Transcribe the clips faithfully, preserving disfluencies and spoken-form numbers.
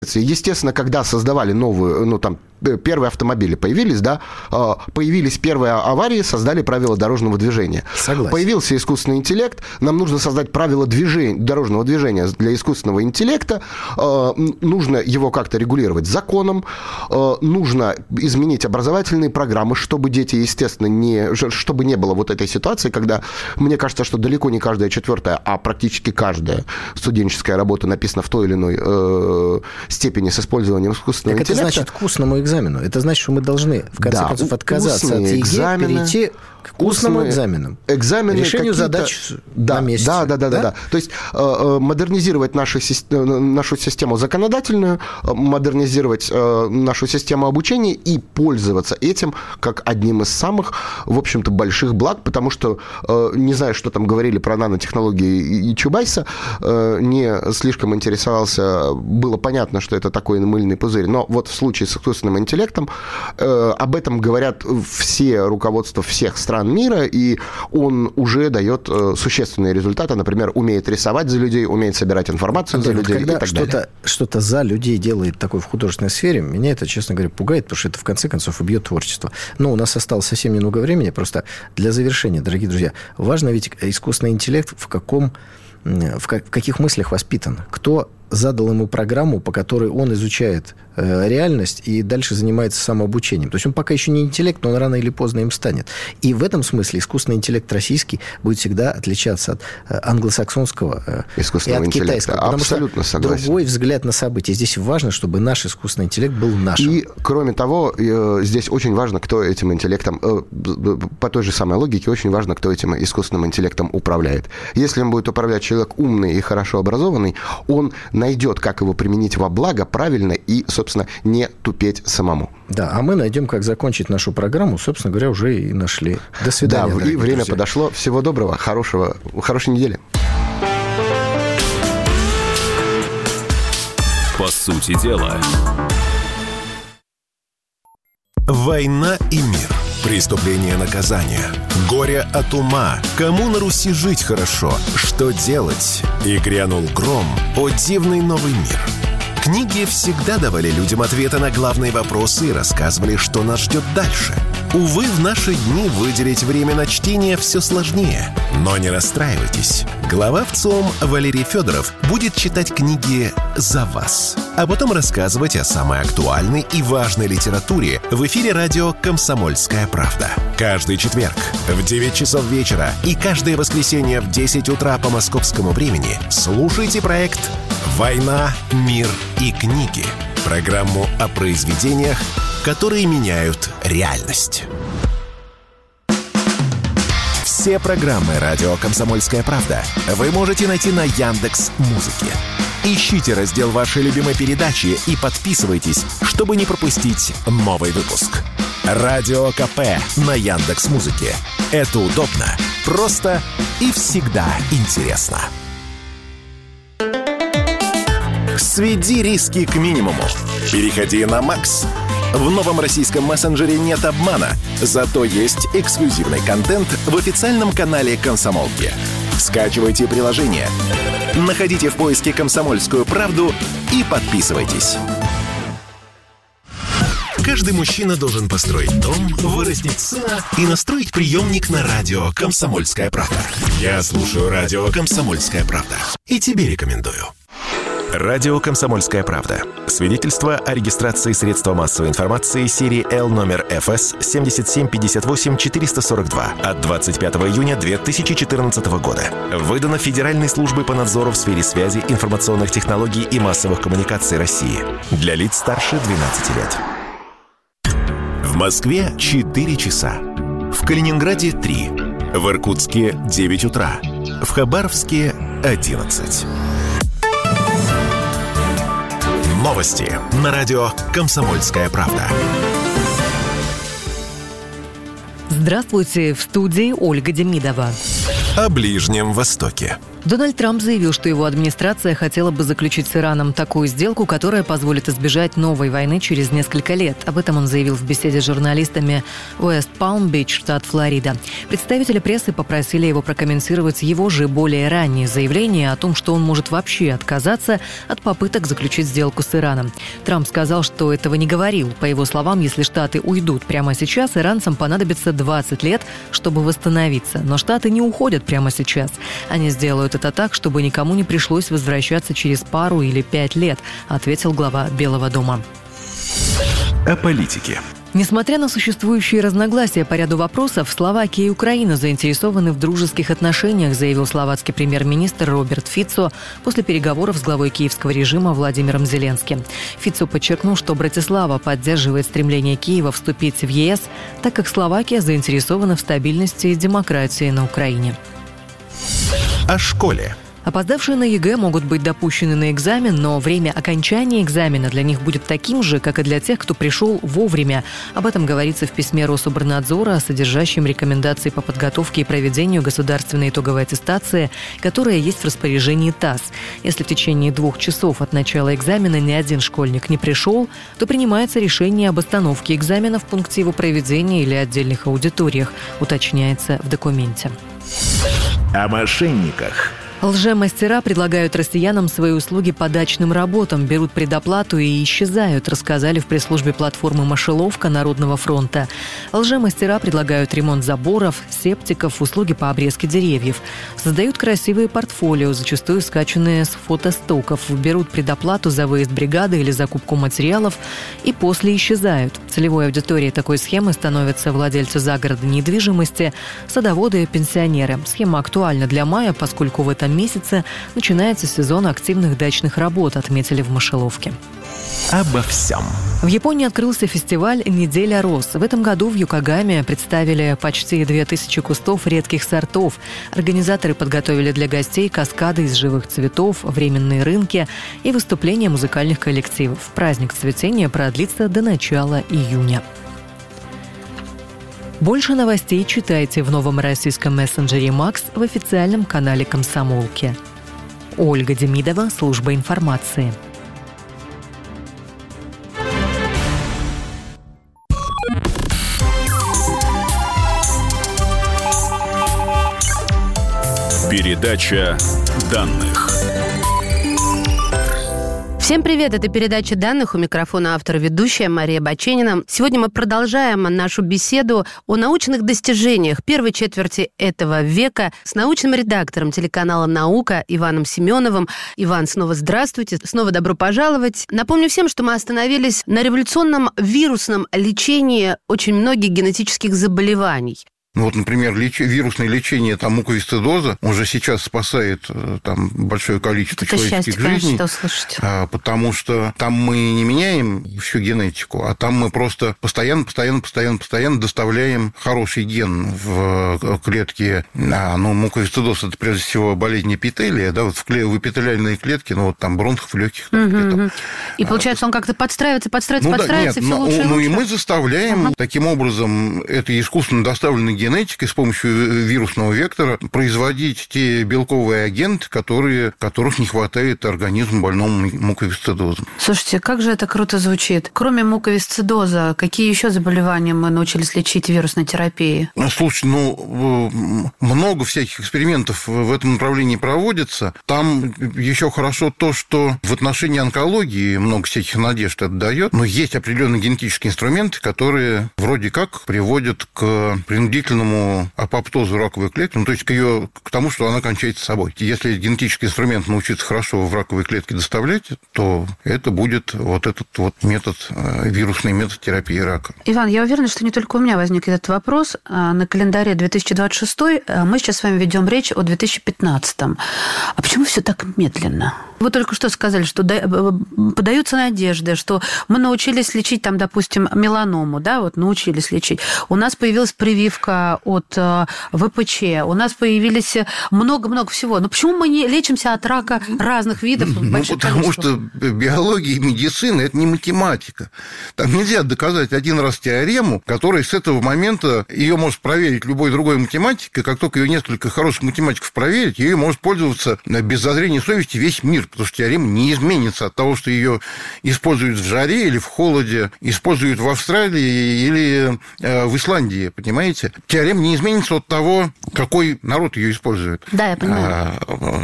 последствия. Естественно, когда создавали новую, ну, там, первые автомобили появились, да, появились первые аварии, создали правила дорожного движения. Согласен. Появился искусственный интеллект, нам нужно создать правила движения, дорожного движения для искусственного интеллекта, нужно его как-то регулировать законом, нужно изменить образовательные программы, чтобы дети, естественно, не, чтобы не было вот этой ситуации, когда, мне кажется, что далеко не каждая четвертая, а практически каждая студенческая работа написана в той или иной э, степени с использованием искусственного так интеллекта. Это значит к устному экзамену. Это значит, что мы должны, в конце да, концов, отказаться от ЕГЭ, экзамены, перейти к устному экзаменам. Экзамены решению задач да, на месте. Да, да, да, да, да. То есть э, модернизировать нашу, нашу систему законодательную, модернизировать э, нашу систему обучения и пользоваться этим как одним из самых, в общем-то, больших благ, потому что, э, не знаю, что там говорили про нанотехнологии и Чубайса, э, не слишком интересовался, было понятно, что это такой мыльный пузырь, но вот в случае с искусственным интеллектом э, об этом говорят все руководства всех стран мира, и он уже дает э, существенные результаты, например, умеет рисовать за людей, умеет собирать информацию Андрей, за людей когда и так что-то, далее. что-то за людей делает такое в художественной сфере, меня это, честно говоря, пугает, потому что это, в конце концов, убьет творчество. Но у нас осталось совсем немного времени, просто для завершения, дорогие друзья, важно ведь искусственный интеллект в каком, в каких мыслях воспитан, кто задал ему программу, по которой он изучает э, реальность и дальше занимается самообучением. То есть он пока еще не интеллект, но он рано или поздно им станет. И в этом смысле искусственный интеллект российский будет всегда отличаться от э, англосаксонского э, и от интеллекта. Китайского. Потому абсолютно что согласен. Другой взгляд на события. Здесь важно, чтобы наш искусственный интеллект был нашим. И, кроме того, э, здесь очень важно, кто этим интеллектом, э, по той же самой логике, очень важно, кто этим искусственным интеллектом управляет. Если им будет управлять человек умный и хорошо образованный, он найдет, как его применить во благо правильно и, собственно, не тупеть самому. Да, а мы найдем, как закончить нашу программу, собственно говоря, уже и нашли. До свидания, да, и время друзья. подошло. Всего доброго, хорошего, хорошей недели. По сути дела, война и мир. Преступление, наказание. Горе от ума. Кому на Руси жить хорошо? Что делать? И грянул гром. О, дивный новый мир. Книги всегда давали людям ответы на главные вопросы и рассказывали, что нас ждет дальше. Увы, в наши дни выделить время на чтение все сложнее. Но не расстраивайтесь. Глава ВЦИОМ Валерий Федоров будет читать книги за вас, а потом рассказывать о самой актуальной и важной литературе в эфире радио «Комсомольская правда». Каждый четверг в девять часов вечера и каждое воскресенье в десять утра по московскому времени слушайте проект «Война, мир и книги». Программу о произведениях, которые меняют реальность. Все программы радио «Комсомольская правда» вы можете найти на Яндекс.Музыке. Ищите раздел вашей любимой передачи и подписывайтесь, чтобы не пропустить новый выпуск. Радио КП на Яндекс.Музыке. Это удобно, просто и всегда интересно. Сведи риски к минимуму. Переходи на Макс. В новом российском мессенджере нет обмана, зато есть эксклюзивный контент в официальном канале «Комсомолки». Скачивайте приложение, находите в поиске «Комсомольскую правду» и подписывайтесь. Каждый мужчина должен построить дом, вырастить сына и настроить приемник на радио «Комсомольская правда». Я слушаю радио «Комсомольская правда» и тебе рекомендую. Радио «Комсомольская правда». Свидетельство о регистрации средства массовой информации серии Л номер эф эс семь семь пять восемь четыре сорок два от двадцать пятого июня две тысячи четырнадцатого года. Выдано Федеральной службой по надзору в сфере связи, информационных технологий и массовых коммуникаций России. Для лиц старше двенадцати лет. В Москве четыре часа. В Калининграде три. В Иркутске девять утра. В Хабаровске одиннадцать. Новости на радио «Комсомольская правда». Здравствуйте, в студии Ольга Демидова. О Ближнем Востоке. Дональд Трамп заявил, что его администрация хотела бы заключить с Ираном такую сделку, которая позволит избежать новой войны через несколько лет. Об этом он заявил в беседе с журналистами в Уэст-Палм-Бич, штат Флорида. Представители прессы попросили его прокомментировать его же более ранние заявления о том, что он может вообще отказаться от попыток заключить сделку с Ираном. Трамп сказал, что этого не говорил. По его словам, если Штаты уйдут прямо сейчас, иранцам понадобится двадцать лет, чтобы восстановиться. Но Штаты не уходят прямо сейчас. Они сделают это так, чтобы никому не пришлось возвращаться через пару или пять лет, ответил глава Белого дома. О политике. Несмотря на существующие разногласия по ряду вопросов, Словакия и Украина заинтересованы в дружеских отношениях, заявил словацкий премьер-министр Роберт Фицо после переговоров с главой киевского режима Владимиром Зеленским. Фицо подчеркнул, что Братислава поддерживает стремление Киева вступить в ЕС, так как Словакия заинтересована в стабильности и демократии на Украине. О школе. Опоздавшие на ЕГЭ могут быть допущены на экзамен, но время окончания экзамена для них будет таким же, как и для тех, кто пришел вовремя. Об этом говорится в письме Рособорнадзора, содержащем рекомендации по подготовке и проведению государственной итоговой аттестации, которая есть в распоряжении ТАСС. Если в течение двух часов от начала экзамена ни один школьник не пришел, то принимается решение об остановке экзамена в пункте его проведения или отдельных аудиториях, уточняется в документе. О мошенниках. Лжемастера предлагают россиянам свои услуги по дачным работам, берут предоплату и исчезают, рассказали в пресс-службе платформы «Мышеловка» Народного фронта. Лжемастера предлагают ремонт заборов, септиков, услуги по обрезке деревьев. Создают красивые портфолио, зачастую скачанные с фотостоков, берут предоплату за выезд бригады или закупку материалов и после исчезают. Целевой аудиторией такой схемы становятся владельцы загородной недвижимости, садоводы и пенсионеры. Схема актуальна для мая, поскольку в этом месяце начинается сезон активных дачных работ, отметили в Мышеловке. Обо всем. В Японии открылся фестиваль «Неделя роз». В этом году в Йокогаме представили почти две тысячи кустов редких сортов. Организаторы подготовили для гостей каскады из живых цветов, временные рынки и выступления музыкальных коллективов. Праздник цветения продлится до начала июня. Больше новостей читайте в новом российском мессенджере «Макс» в официальном канале «Комсомолки». Ольга Демидова, служба информации. Передача данных. Всем привет! Это передача данных. У микрофона автор и ведущая Мария Баченина. Сегодня мы продолжаем нашу беседу о научных достижениях первой четверти этого века с научным редактором телеканала «Наука» Иваном Семеновым. Иван, снова здравствуйте, снова добро пожаловать. Напомню всем, что мы остановились на революционном вирусном лечении очень многих генетических заболеваний. Ну вот, например, леч... вирусное лечение там, муковисцидоза уже сейчас спасает там, большое количество это человеческих счастье, жизней, конечно, услышать. Потому что там мы не меняем всю генетику, а там мы просто постоянно, постоянно, постоянно, постоянно доставляем хороший ген в клетки. А, ну, муковисцидоз – это прежде всего болезнь эпителия, да, вот в, кле... в эпителиальные клетки, ну, вот там бронхов, легких. Угу, угу. И получается, он как-то подстраивается, подстраивается, ну, подстраивается, да, нет, все ну, лучше и ну, лучше. и мы заставляем угу. таким образом это искусственно доставленный генетикой с помощью вирусного вектора производить те белковые агенты, которые, которых не хватает организму больному муковисцидозом. Слушайте, как же это круто звучит. Кроме муковисцидоза, какие еще заболевания мы научились лечить вирусной терапией? Слушай, ну, много всяких экспериментов в этом направлении проводится. Там еще хорошо то, что в отношении онкологии много всяких надежд это дает, но есть определенные генетические инструменты, которые вроде как приводят к принудительному апоптозу раковой клетки, ну, то есть к, ее, к тому, что она кончается собой. Если генетический инструмент научиться хорошо в раковой клетке доставлять, то это будет вот этот вот метод, вирусный метод терапии рака. Иван, я уверена, что не только у меня возник этот вопрос. На календаре две тысячи двадцать шестой мы сейчас с вами ведем речь о две тысячи пятнадцатом. А почему все так медленно? Вы только что сказали, что подаются надежды, что мы научились лечить, там, допустим, меланому, да, вот научились лечить. У нас появилась прививка лекарства от ВПЧ, у нас появились много-много всего. Но почему мы не лечимся от рака разных видов? Ну, потому количество? Что биология и медицина – это не математика. Там нельзя доказать один раз теорему, которая с этого момента, ее может проверить любой другой математик, и как только ее несколько хороших математиков проверить, ее может пользоваться без зазрения совести весь мир, потому что теорема не изменится от того, что ее используют в жаре или в холоде, используют в Австралии или в Исландии, понимаете? Теорема не изменится от того, какой народ ее использует. Да, я понимаю.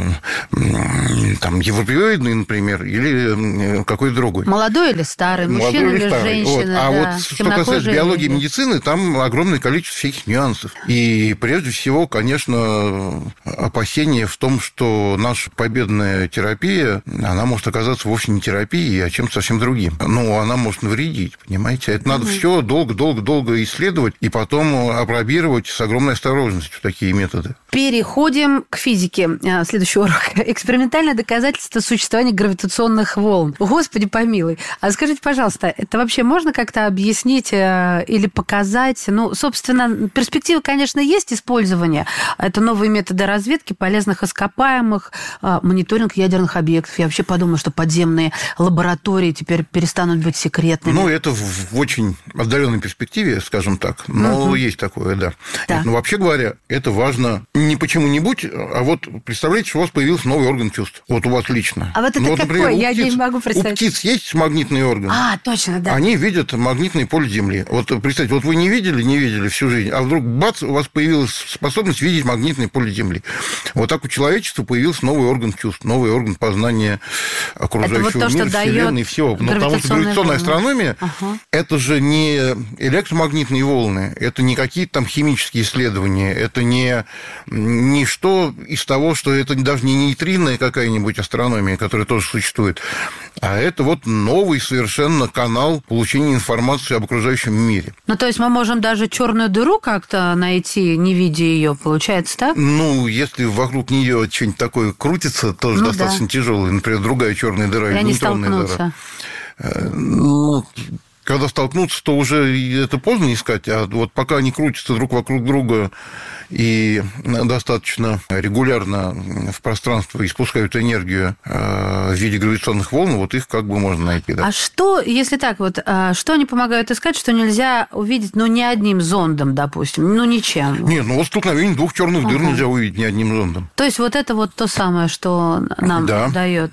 Там европеоидный, например, или какой-то другой. Молодой или старый, мужчина или, или женщина. Вот. А да. вот что касается биологии и медицины, там огромное количество всяких нюансов. И прежде всего, конечно, опасение в том, что наша победная терапия, она может оказаться вовсе не терапией, а чем-то совсем другим. Ну, она может навредить, понимаете? Это надо mm-hmm. все долго-долго-долго исследовать и потом апробировать с огромной осторожностью такие методы. Переходим к физике. Следующий урок. Экспериментальное доказательство существования гравитационных волн. Господи помилуй. А скажите, пожалуйста, это вообще можно как-то объяснить или показать? Ну, собственно, перспективы, конечно, есть использования. Это новые методы разведки полезных ископаемых, мониторинг ядерных объектов. Я вообще подумала, что подземные лаборатории теперь перестанут быть секретными. Ну, это в очень отдаленной перспективе, скажем так. Но угу. есть такое, да. да. Но вообще говоря, это важно не почему-нибудь, а вот представляете, что у вас появился новый орган чувств. Вот у вас лично. А вот это ну, вот, какой? Например, Я птиц, не могу представить. У птиц есть магнитный орган? А, точно, да. Они видят магнитное поле Земли. Вот представьте, вот вы не видели, не видели всю жизнь, а вдруг, бац, у вас появилась способность видеть магнитное поле Земли. Вот так у человечества появился новый орган чувств, новый орган познания окружающего это вот то, мира, что Вселенной и всего. Ну, потому что гравитационная волны. Астрономия ага. – это же не электромагнитные волны, это не какие-то там химические исследования, это не ничто из того, что это даже не нейтринная какая-нибудь астрономия, которая тоже существует, а это вот новый совершенно канал получения информации об окружающем мире. Ну, то есть мы можем даже черную дыру как-то найти, не видя ее, получается, так? Ну, если вокруг нее что-нибудь такое крутится, тоже ну, достаточно да. тяжелое, например, другая черная дыра или нейтронная дыра. Ну, когда столкнутся, то уже это поздно искать, а вот пока они крутятся друг вокруг друга и достаточно регулярно в пространство испускают энергию в виде гравитационных волн, вот их как бы можно найти. Да. А что, если так, вот, что они помогают искать, что нельзя увидеть, ну, ни одним зондом, допустим, ну, ничем? Нет, ну, вот столкновение двух черных дыр ага. нельзя увидеть ни одним зондом. То есть вот это вот то самое, что нам да. дает.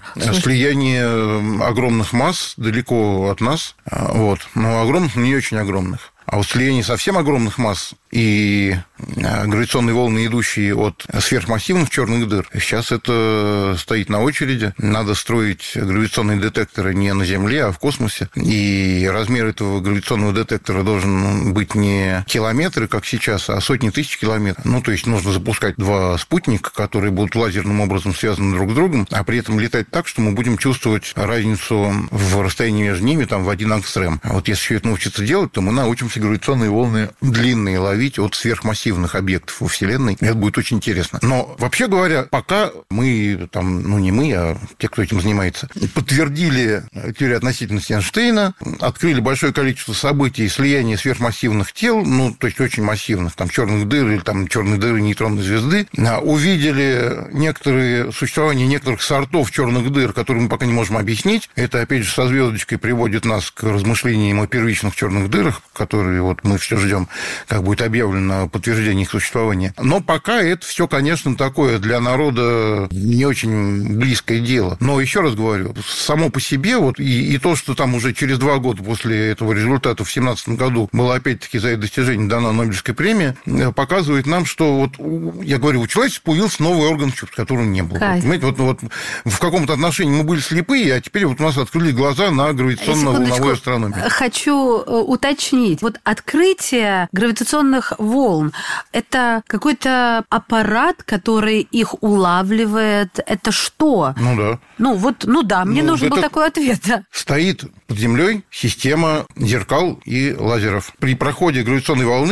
Слияние огромных масс далеко от нас, вот, но огромных, но не очень огромных. А вот слияние совсем огромных масс и гравитационные волны, идущие от сверхмассивных черных дыр, сейчас это стоит на очереди. Надо строить гравитационные детекторы не на Земле, а в космосе. И размер этого гравитационного детектора должен быть не километры, как сейчас, а сотни тысяч километров. Ну, то есть нужно запускать два спутника, которые будут лазерным образом связаны друг с другом, а при этом летать так, что мы будем чувствовать разницу в расстоянии между ними там, в один ангстрем. А вот если все это научиться делать, то мы научимся гравитационные волны длинные ловить от сверхмассивных объектов во Вселенной. Это будет очень интересно. Но, вообще говоря, пока мы, там, ну, не мы, а те, кто этим занимается, подтвердили теорию относительности Эйнштейна, открыли большое количество событий слияния сверхмассивных тел, ну, то есть очень массивных, там, черных дыр или там черные дыры нейтронной звезды, увидели некоторые существование некоторых сортов черных дыр, которые мы пока не можем объяснить. Это, опять же, со звездочкой приводит нас к размышлениям о первичных черных дырах, которые вот мы все ждем, как будет объявлено подтверждение их существования. Но пока это все, конечно, такое для народа не очень близкое дело. Но еще раз говорю, само по себе, вот и, и то, что там уже через два года после этого результата в семнадцатом году была опять-таки за это достижение дана Нобелевская премия, показывает нам, что вот, я говорю, у человечества появился новый орган чувств, которого не было. Вот, понимаете, вот, вот в каком-то отношении мы были слепые, а теперь вот у нас открылись глаза на гравитационно-волновую астрономию. Хочу уточнить. Вот открытие гравитационных волн – это какой-то аппарат, который их улавливает? Это что? Ну да. Ну вот, ну да, мне ну, нужен был такой ответ. Да. Стоит под землей система зеркал и лазеров. При проходе гравитационной волны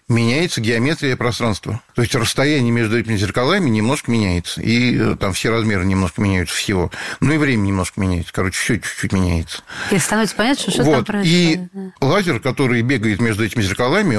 меняется геометрия пространства. То есть расстояние между этими зеркалами немножко меняется. И там все размеры немножко меняются всего. Ну и время немножко меняется. Короче, все чуть-чуть меняется. И становится понятно, что вот. там происходит. И лазер, который бегает между этими зеркалами,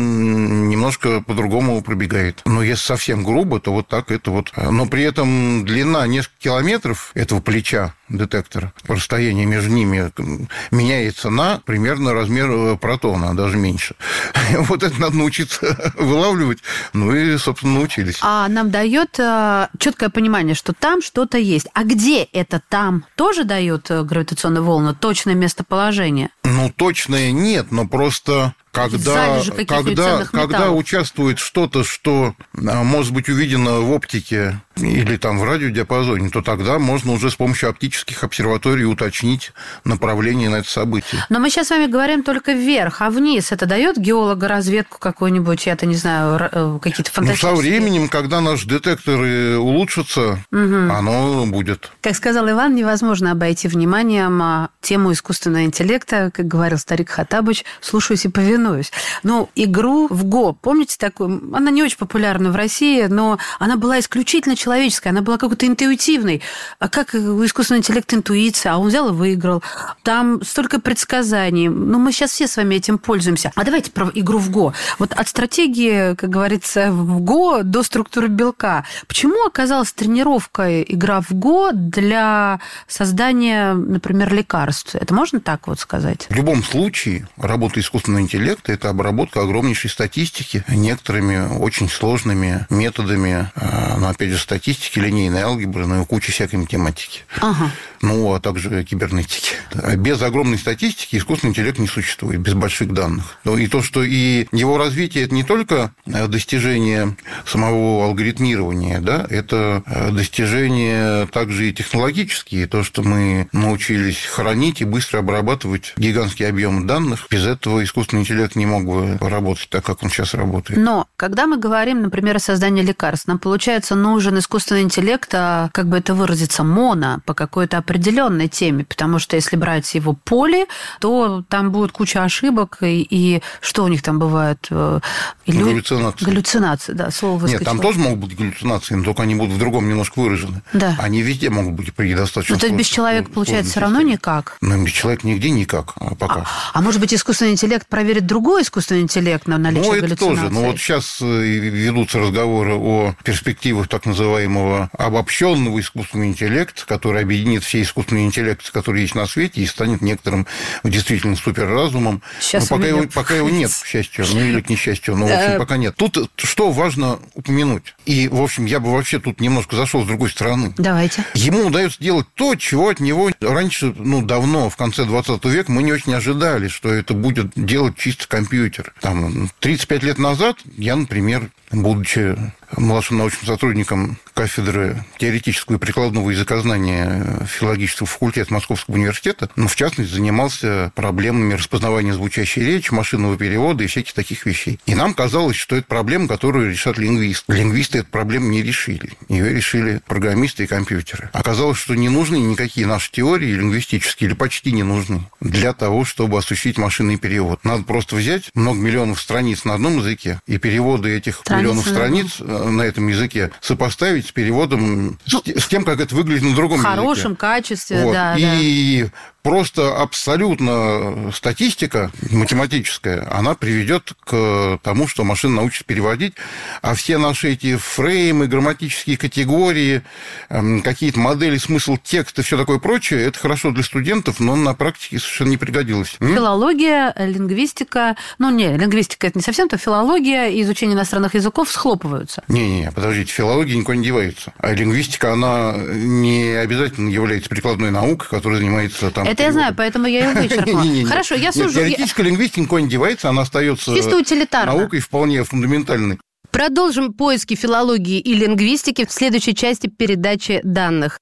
он немножко по-другому пробегает. Но если совсем грубо, то вот так это вот. Но при этом длина несколько километров этого плеча детектора, расстояние между ними меняется на примерно размер протона, даже меньше. Вот это надо научиться вылавливать. Ну и, собственно, научились. А нам дает четкое понимание, что там что-то есть. А где это там? Тоже дает гравитационная волна точное местоположение? Ну, точное нет, но просто... Когда, когда, когда участвует что-то, что может быть увидено в оптике или там в радиодиапазоне, то тогда можно уже с помощью оптических обсерваторий уточнить направление на это событие. Но мы сейчас с вами говорим только вверх, а вниз это дает геологоразведку какую-нибудь, я-то не знаю, какие-то фантастические... Ну, со временем, когда наши детекторы улучшатся, угу. оно будет. Как сказал Иван, невозможно обойти вниманием тему искусственного интеллекта, как говорил старик Хаттабыч, слушаюсь и повинуюсь. Ну, игру в Го, помните такую? Она не очень популярна в России, но она была исключительно человеческая, она была какой-то интуитивной. А как у искусственного интеллекта интуиция? А он взял и выиграл. Там столько предсказаний. Ну, мы сейчас все с вами этим пользуемся. А давайте про игру в Го. Вот от стратегии, как говорится, в Го до структуры белка. Почему оказалась тренировка игра в Го для создания, например, лекарств? Это можно так вот сказать? В любом случае, работа искусственного интеллекта – это обработка огромнейшей статистики некоторыми очень сложными методами, ну, опять же, статистики, линейной алгебры, ну, и куча всякой математики. Ага. Ну, а также кибернетики. Без огромной статистики искусственный интеллект не существует, без больших данных. Ну, и то, что и его развитие – это не только достижение самого алгоритмирования, да, это достижение также и технологические, то, что мы научились хранить и быстро обрабатывать гигантские объемы данных. Без этого искусственный интеллект не мог бы работать так, как он сейчас работает. Но когда мы говорим, например, о создании лекарств, нам, получается, нужен искусственный интеллект, а, как бы это выразиться, моно по какой-то определенной теме, потому что если брать его поле, то там будет куча ошибок, и, и что у них там бывает? Илю... Галлюцинации. Галлюцинации, да, слово выскочило. Нет, там тоже могут быть галлюцинации, но только они будут в другом немножко выражены. Да. Они везде могут быть при достаточно... Ну, то есть без человека, получается, все равно никак? Ну, без человека нигде никак пока. А, а может быть, искусственный интеллект проверит другой искусственный интеллект на наличие ну, галлюцинаций? Ну, это тоже. Ну, вот сейчас ведутся разговоры о перспективах так называемого обобщенного искусственного интеллекта, который объединит все искусственные интеллекты, которые есть на свете, и станет некоторым действительно суперразумом. Сейчас но пока его, пока его нет, к счастью, ну или к несчастью, но, в общем, пока нет. Тут что важно упомянуть? И, в общем, я бы вообще тут немножко зашел с другой стороны. Давайте. Ему удается делать то, чего от него раньше, ну, давно, в конце двадцатого века, мы не очень ожидали, что это будет делать чисто компьютер. Там, тридцать пять лет назад я, например, будучи младшим научным сотрудником кафедры теоретического и прикладного языкознания филологического факультета Московского университета, ну, в частности, занимался проблемами распознавания звучащей речи, машинного перевода и всяких таких вещей. И нам казалось, что это проблема, которую решат лингвисты. Лингвисты эту проблему не решили. Ее решили программисты и компьютеры. Оказалось, что не нужны никакие наши теории лингвистические, или почти не нужны для того, чтобы осуществить машинный перевод. Надо просто взять много миллионов страниц на одном языке и переводы этих страниц миллионов страниц на этом языке сопоставить с переводом, ну, с тем, как это выглядит на другом языке. В языке. хорошем качестве, вот. да. И да. просто абсолютно статистика математическая, она приведет к тому, что машина научится переводить, а все наши эти фреймы, грамматические категории, какие-то модели, смысл текста, все такое прочее, это хорошо для студентов, но на практике совершенно не пригодилось. Филология, лингвистика, ну не, лингвистика это не совсем то, филология и изучение иностранных языков схлопываются. Не-не, подождите, филология никуда не девается. А лингвистика, она не обязательно является прикладной наукой, которая занимается там... Это я знаю, поэтому я ее вычеркнула. Хорошо, я сужу. Теоретическая лингвистика никуда не девается, она остается наукой вполне фундаментальной. Продолжим поиски филологии и лингвистики в следующей части передачи данных.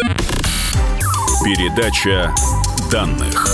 Передача данных.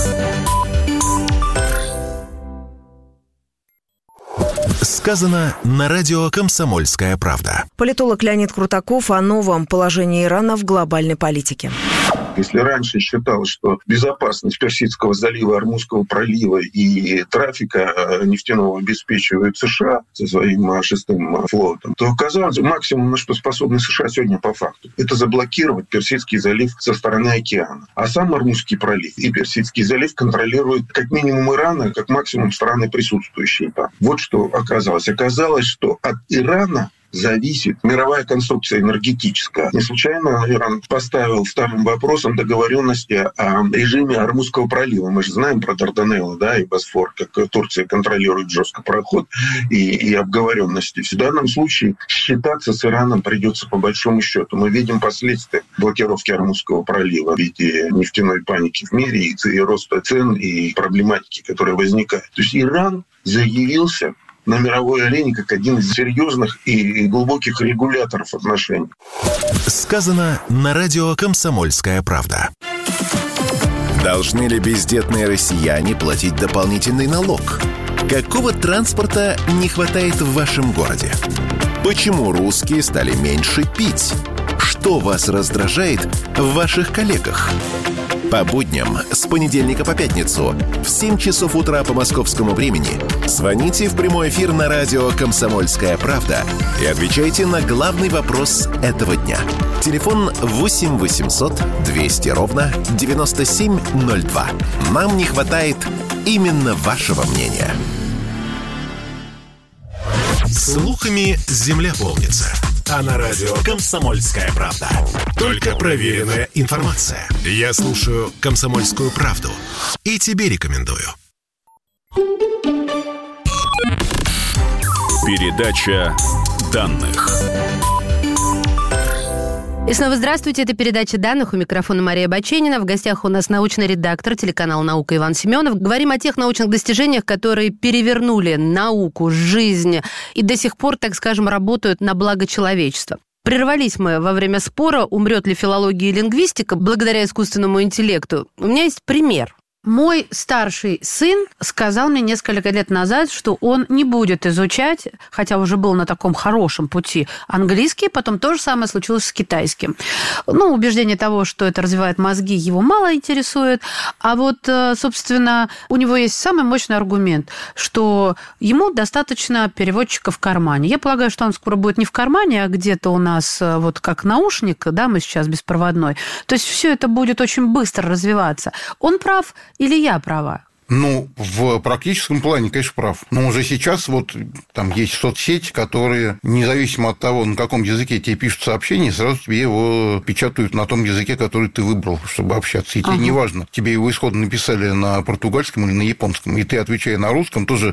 Сказано на радио «Комсомольская правда». Политолог Леонид Крутаков о новом положении Ирана в глобальной политике. Если раньше считалось, что безопасность Персидского залива, Ормузского пролива и трафика нефтяного обеспечивают США со своим шестым флотом, то оказалось, максимум, на что способны США сегодня по факту, это заблокировать Персидский залив со стороны океана. А сам Ормузский пролив и Персидский залив контролируют как минимум Иран, как максимум страны, присутствующие там. Вот что оказалось. Оказалось, что от Ирана зависит мировая конструкция энергетическая. Не случайно Иран поставил вторым вопросом договоренности о режиме Ормузского пролива. Мы же знаем про Дарданеллы, да, и Босфор, как Турция контролирует жестко проход и, и обговоренности. В данном случае считаться с Ираном придется по большому счету. Мы видим последствия блокировки Ормузского пролива в виде нефтяной паники в мире и, и роста цен, и проблематики, которая возникает. То есть Иран заявился на мировой арене как один из серьезных и глубоких регуляторов отношений. Сказано на радио «Комсомольская правда». Должны ли бездетные россияне платить дополнительный налог? Какого транспорта не хватает в вашем городе? Почему русские стали меньше пить? Что вас раздражает в ваших коллегах? По будням с понедельника по пятницу в семь часов утра по московскому времени звоните в прямой эфир на радио «Комсомольская правда» и отвечайте на главный вопрос этого дня. Телефон восемь восемьсот двести ровно девяносто семь ноль два. Нам не хватает именно вашего мнения. Слухами земля полнится. А на радио «Комсомольская правда» только проверенная информация. Я слушаю «Комсомольскую правду» и тебе рекомендую. Передача данных. И снова здравствуйте, это передача данных, у микрофона Мария Баченина. В гостях у нас научный редактор телеканала «Наука» Иван Семенов. Говорим о тех научных достижениях, которые перевернули науку, жизнь и до сих пор, так скажем, работают на благо человечества. Прервались мы во время спора, умрет ли филология и лингвистика благодаря искусственному интеллекту. У меня есть пример. Мой старший сын сказал мне несколько лет назад, что он не будет изучать, хотя уже был на таком хорошем пути, английский, потом то же самое случилось с китайским. Ну, убеждение того, что это развивает мозги, его мало интересует. А вот, собственно, у него есть самый мощный аргумент, что ему достаточно переводчика в кармане. Я полагаю, что он скоро будет не в кармане, а где-то у нас вот как наушник, да, мы сейчас беспроводной. То есть все это будет очень быстро развиваться. Он прав, или я права? Ну, в практическом плане, конечно, прав. Но уже сейчас вот там есть соцсети, которые, независимо от того, на каком языке тебе пишут сообщение, сразу тебе его печатают на том языке, который ты выбрал, чтобы общаться. И тебе ага. не важно, тебе его исходно написали на португальском или на японском. И ты, отвечая на русском, тоже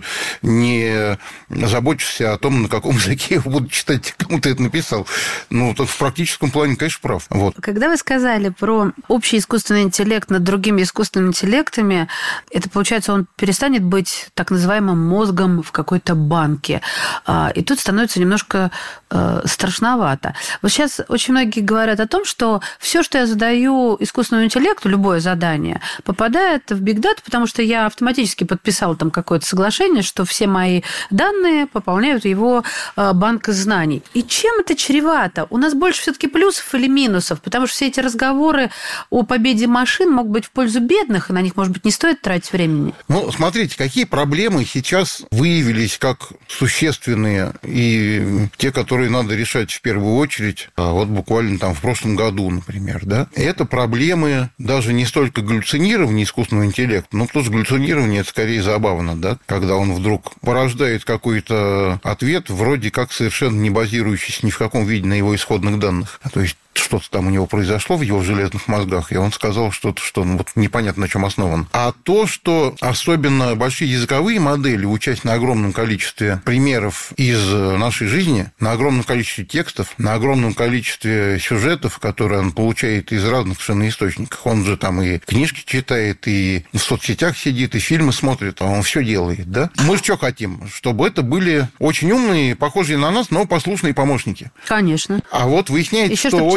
не заботишься о том, на каком языке его будут читать, кому ты это написал. Ну, в практическом плане, конечно, прав. Вот. Когда вы сказали про общий искусственный интеллект над другими искусственными интеллектами, это получается, Получается, он перестанет быть так называемым мозгом в какой-то банке. И тут становится немножко страшновато. Вот сейчас очень многие говорят о том, что все, что я задаю искусственному интеллекту, любое задание, попадает в Big Data, потому что я автоматически подписала там какое-то соглашение, что все мои данные пополняют его банк знаний. И чем это чревато? У нас больше все-таки плюсов или минусов? Потому что все эти разговоры о победе машин могут быть в пользу бедных, и на них, может быть, не стоит тратить время. Ну, смотрите, какие проблемы сейчас выявились как существенные и те, которые надо решать в первую очередь, вот буквально там в прошлом году, например, да, это проблемы даже не столько галлюцинирования искусственного интеллекта, но потому что галлюцинирование – это скорее забавно, да, когда он вдруг порождает какой-то ответ, вроде как совершенно не базирующийся ни в каком виде на его исходных данных, то есть что-то там у него произошло в его железных мозгах, и он сказал что-то, что ну, вот непонятно на чем основан. А то, что особенно большие языковые модели, учась на огромном количестве примеров из нашей жизни, на огромном количестве текстов, на огромном количестве сюжетов, которые он получает из разных совершенно источников, он же там и книжки читает, и в соцсетях сидит, и фильмы смотрит, а он все делает, да? Мы же что хотим? Чтобы это были очень умные, похожие на нас, но послушные помощники. Конечно. А вот выясняется, Еще что очень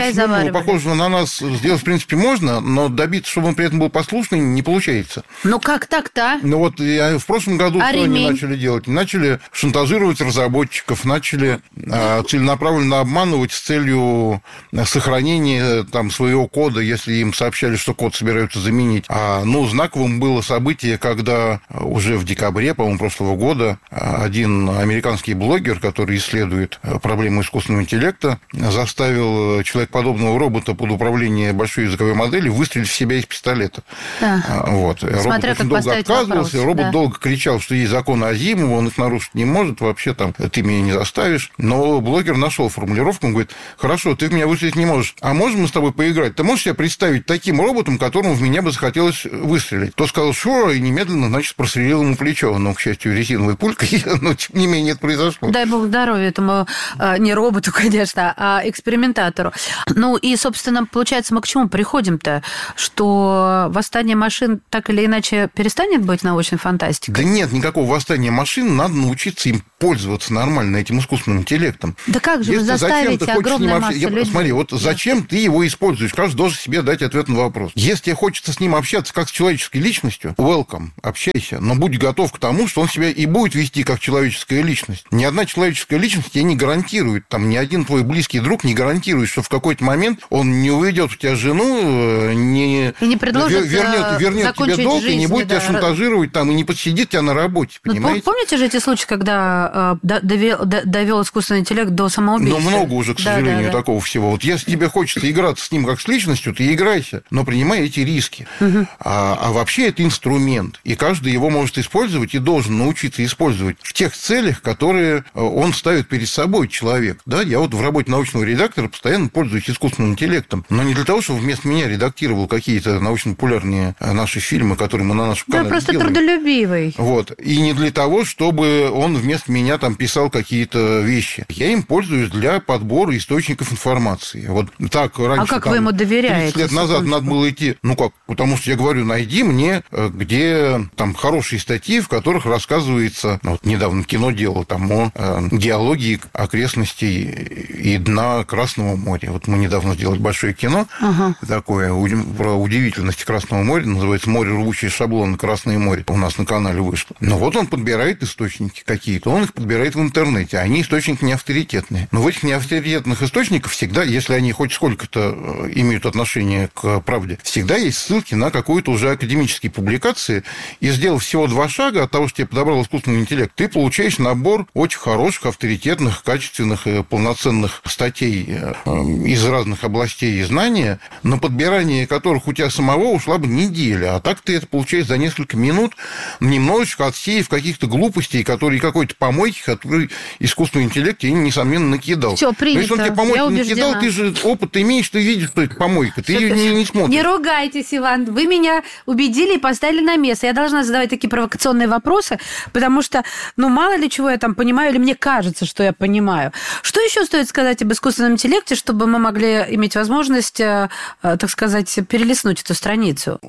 и заваривали. Похожего на нас сделать, в принципе, можно, но добиться, чтобы он при этом был послушный, не получается. Ну, как так-то? Ну, вот в прошлом году а что ремень? они начали делать? Начали шантажировать разработчиков, начали а, целенаправленно обманывать с целью сохранения там, своего кода, если им сообщали, что код собираются заменить. А, ну, знаковым было событие, когда уже в декабре, по-моему, прошлого года один американский блогер, который исследует проблему искусственного интеллекта, заставил человекоподобного робота под управление большой языковой модели выстрелить в себя из пистолета. Да. Вот. Смотря робот очень долго отказывался, вопрос. робот да. долго кричал, что есть законы Азимова, он их нарушить не может, вообще там ты меня не заставишь. Но блогер нашел формулировку, он говорит: хорошо, ты в меня выстрелить не можешь, а можем мы с тобой поиграть? Ты можешь себе представить таким роботом, которому в меня бы захотелось выстрелить? Тот сказал: sure, и немедленно, значит, прострелил ему плечо. Но, к счастью, резиновой пулькой, но, тем не менее, это произошло. Дай бог здоровья этому не роботу, конечно, а экспериментатору. Ну и, собственно, получается, мы к чему приходим-то? Что восстание машин так или иначе перестанет быть научной фантастикой? Да нет никакого восстания машин, надо научиться им пользоваться нормально, этим искусственным интеллектом. Да как же вы заставите огромную массу людей? Смотри, вот зачем ты его используешь? Каждый должен себе дать ответ на вопрос. Если тебе хочется с ним общаться как с человеческой личностью, welcome, общайся, но будь готов к тому, что он себя и будет вести как человеческая личность. Ни одна человеческая личность тебе не гарантирует, там ни один твой близкий друг не гарантирует, что в какой-то момент он не уведет у тебя жену, не, и не предложит вернет, вернет тебе долг жизнь, и не будет да, тебя шантажировать там, и не подсидит тебя на работе, понимаете? Ну, помните же эти случаи, когда э, довел, довел искусственный интеллект до самоубийства? Ну, много уже, к сожалению, да, да, такого да. всего. Вот если тебе хочется играться с ним как с личностью, ты играйся, но принимай эти риски. Угу. А, а вообще это инструмент, и каждый его может использовать и должен научиться использовать в тех целях, которые он ставит перед собой, человек. Да? Я вот в работе научного редактора постоянно пользуюсь искусственным интеллектом, но не для того, чтобы вместо меня редактировал какие-то научно-популярные наши фильмы, которые мы на нашем да, канале просто делаем. Трудолюбивый. Вот. И не для того, чтобы он вместо меня там писал какие-то вещи. Я им пользуюсь для подбора источников информации. Вот так раньше... А как там, вы ему доверяете? тридцать лет назад надо было идти... Ну как? Потому что я говорю, найди мне, где там хорошие статьи, в которых рассказывается... Вот недавно кино делал там о э, геологии окрестностей и дна Красного моря. Вот мы недавно сделали большое кино ага. такое про удивительности Красного моря. Называется «Море, рвущее шаблон. Красное море». У нас на канале вышло. Но вот он подбирает источники какие-то. Он их подбирает в интернете. Они источники не авторитетные. Но в этих неавторитетных источниках всегда, если они хоть сколько-то имеют отношение к правде, всегда есть ссылки на какую-то уже академические публикации. И сделав всего два шага от того, что тебе подобрал искусственный интеллект, ты получаешь набор очень хороших, авторитетных, качественных и полноценных статей из разных областей и знания, на подбирание которых у тебя самого ушла бы неделя. А так ты это получаешь за несколько минут, немножечко отсеяв каких-то глупостей, которые какой-то помойки, который искусственный интеллект тебе, несомненно, накидал. Все, принято. Если он тебе помойку накидал, ты же опыт имеешь, ты видишь, что это помойка, ты ее не, не смотришь. Не ругайтесь, Иван. Вы меня убедили и поставили на место. Я должна задавать такие провокационные вопросы, потому что, ну, мало ли чего я там понимаю, или мне кажется, что я понимаю. Что еще стоит сказать об искусственном интеллекте, чтобы мы могли иметь возможность, так сказать, перелистнуть эту страницу?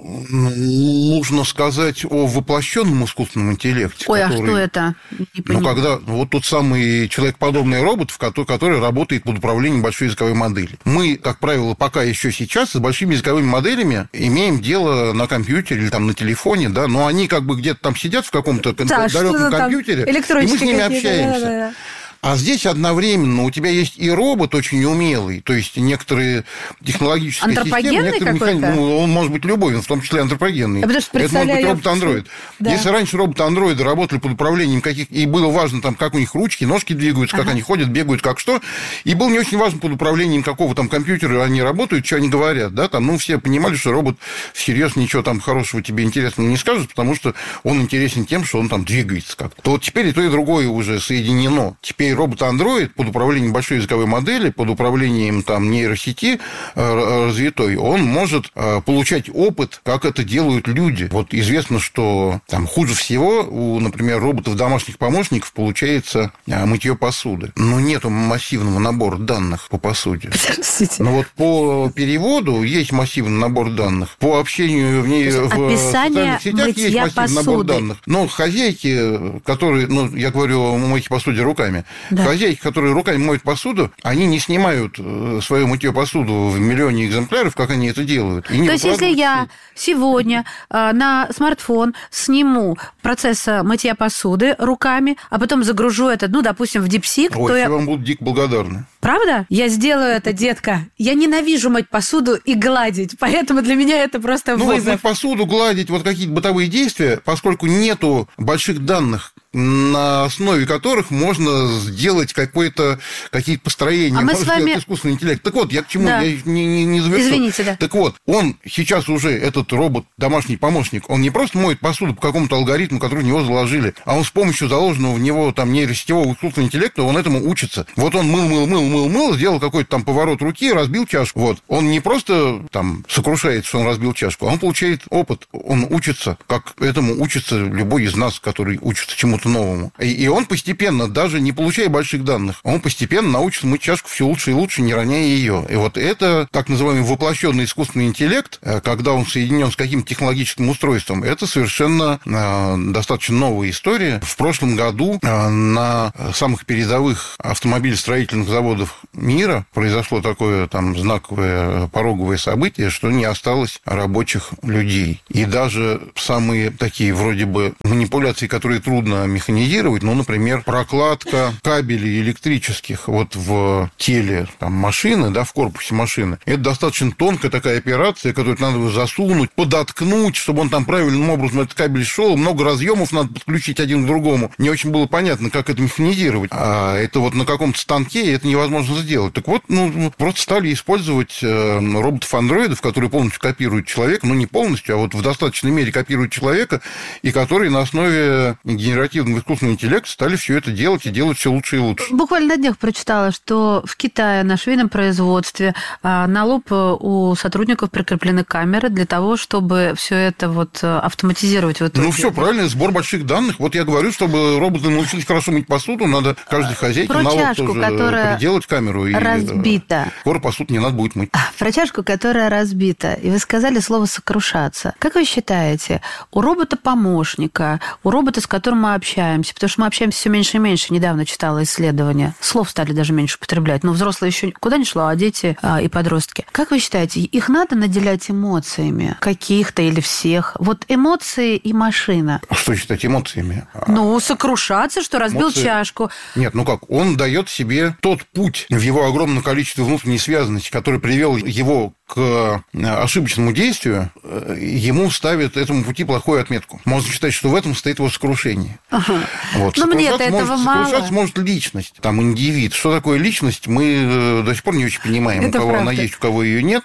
Нужно сказать о воплощенном искусственном интеллекте. Ой, который... а что это? Не ну, когда вот тот самый человекоподобный робот, который работает под управлением большой языковой модели. Мы, как правило, пока еще сейчас с большими языковыми моделями имеем дело на компьютере или там на телефоне, да, но они как бы где-то там сидят в каком-то да, далеком компьютере, и мы с ними общаемся. Да, да, да. А здесь одновременно у тебя есть и робот очень умелый, то есть некоторые технологические системы, некоторые механизмы, ну, он может быть любой, в том числе антропогенный. Это может быть робот-андроид. Да. Если раньше роботы-андроиды работали под управлением каких... И было важно, там, как у них ручки, ножки двигаются, ага. как они ходят, бегают, как что. И было не очень важно под управлением какого там компьютера они работают, что они говорят. Да? Там, ну, все понимали, что робот всерьез ничего там хорошего тебе интересного не скажет, потому что он интересен тем, что он там двигается как-то. То вот теперь и то, и другое уже соединено. Теперь робот-андроид под управлением большой языковой модели, под управлением там, нейросети развитой, он может получать опыт, как это делают люди. Вот известно, что там хуже всего у, например, роботов-домашних помощников получается мытье посуды. Но нету массивного набора данных по посуде. Но вот по переводу есть массивный набор данных. По общению в ней в социальных сетях есть массивный посуды. Набор данных. Но хозяйки, которые, ну, я говорю о мойке посуде руками, Да. Хозяйки, которые руками моют посуду, они не снимают свое мытье посуду в миллионе экземпляров, как они это делают. И То есть, если я сегодня на смартфон сниму процесс мытья посуды руками, а потом загружу это, ну, допустим, в DeepSeek, Ой, то я я... вам буду дико благодарны. Правда? Я сделаю это, детка. Я ненавижу мыть посуду и гладить, поэтому для меня это просто ну, вызов. Вот мыть посуду, гладить, вот какие-то бытовые действия, поскольку нету больших данных, на основе которых можно сделать какое-то, какие-то построения, а мы можно с вами... сделать искусственный интеллект. Так вот, я к чему? Да. Я не, не, не завершил. Извините, да. Так вот, он сейчас уже, этот робот, домашний помощник, он не просто моет посуду по какому-то алгоритму, который в него заложили, а он с помощью заложенного в него там нейросетевого искусственного интеллекта, он этому учится. Вот он мыл, мыл, мыл, мыл, мыл, сделал какой-то там поворот руки, разбил чашку. Вот. Он не просто там сокрушается, что он разбил чашку, а он получает опыт, он учится, как этому учится любой из нас, который учится чему-то новому. И, и он постепенно, даже не получая больших данных, он постепенно научится мыть чашку все лучше и лучше, не роняя ее. И вот это так называемый воплощенный искусственный интеллект, когда он соединен с каким-то технологическим устройством, это совершенно э, достаточно новая история. В прошлом году э, на самых передовых автомобильстроительных заводах мира произошло такое там знаковое пороговое событие, что не осталось рабочих людей. И даже самые такие вроде бы манипуляции, которые трудно механизировать, ну, например, прокладка кабелей электрических вот в теле там, машины, да, в корпусе машины, это достаточно тонкая такая операция, которую надо засунуть, подоткнуть, чтобы он там правильным образом этот кабель шел, много разъемов надо подключить один к другому. Не очень было понятно, как это механизировать. А это вот на каком-то станке это невозможно сделать. Так вот, ну, просто стали использовать роботов-андроидов, которые полностью копируют человека, ну, не полностью, а вот в достаточной мере копируют человека, и которые на основе генеративного искусственного интеллекта стали все это делать и делать все лучше и лучше. Буквально на днях прочитала, что в Китае на швейном производстве на лоб у сотрудников прикреплены камеры для того, чтобы все это вот автоматизировать. Вот ну, все правильно, сбор больших данных. Вот я говорю, чтобы роботы научились хорошо мыть посуду, надо каждой хозяйке на лоб тоже приделать камеру. И разбита. Скоро посуду не надо будет мыть. Про чашку, которая разбита. И вы сказали слово «сокрушаться». Как вы считаете, у робота-помощника, у робота, с которым мы общаемся, потому что мы общаемся все меньше и меньше, недавно читала исследования, слов стали даже меньше употреблять, но взрослые еще куда ни шло, а дети а, и подростки. Как вы считаете, их надо наделять эмоциями? Каких-то или всех? Вот эмоции и машина. Что считать эмоциями? Ну, сокрушаться, что разбил Эмоции... чашку. Нет, ну как, он дает себе тот путь в его огромном количестве внутренней связанности, который привел его к ошибочному действию, ему ставит этому пути плохую отметку. Можно считать, что в этом состоит его сокрушение. Ага. Вот. Но мне-то может, этого мало. Сокрушаться может личность, там, индивид. Что такое личность, мы до сих пор не очень понимаем, это у кого правда. Она есть, у кого ее нет.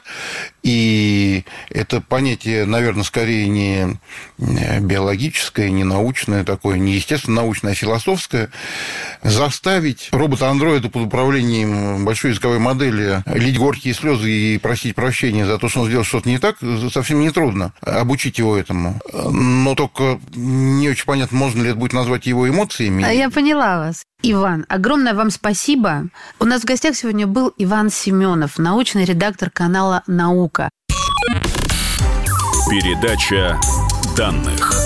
И это понятие, наверное, скорее не биологическое, не научное такое, не естественно-научное, а философское. Заставить робота-андроида под управлением большой языковой модели лить горькие слезы и просить прощения за то, что он сделал что-то не так, совсем нетрудно обучить его этому. Но только не очень понятно, можно ли это будет назвать его эмоциями. Я поняла вас. Иван, огромное вам спасибо. У нас в гостях сегодня был Иван Семенов, научный редактор канала «Наука». Передача данных.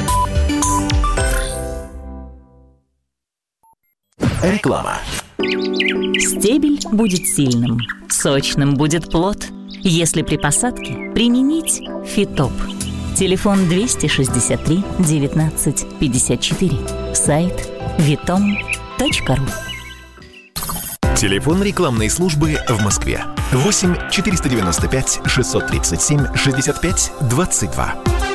Реклама. Стебель будет сильным, сочным будет плод, если при посадке применить Фитоп. Телефон двести шестьдесят три девятнадцать пятьдесят четыре. Сайт витом точка ру. Телефон рекламной службы в Москве. восемь четыреста девяносто пять шестьсот тридцать семь шестьдесят пять двадцать два.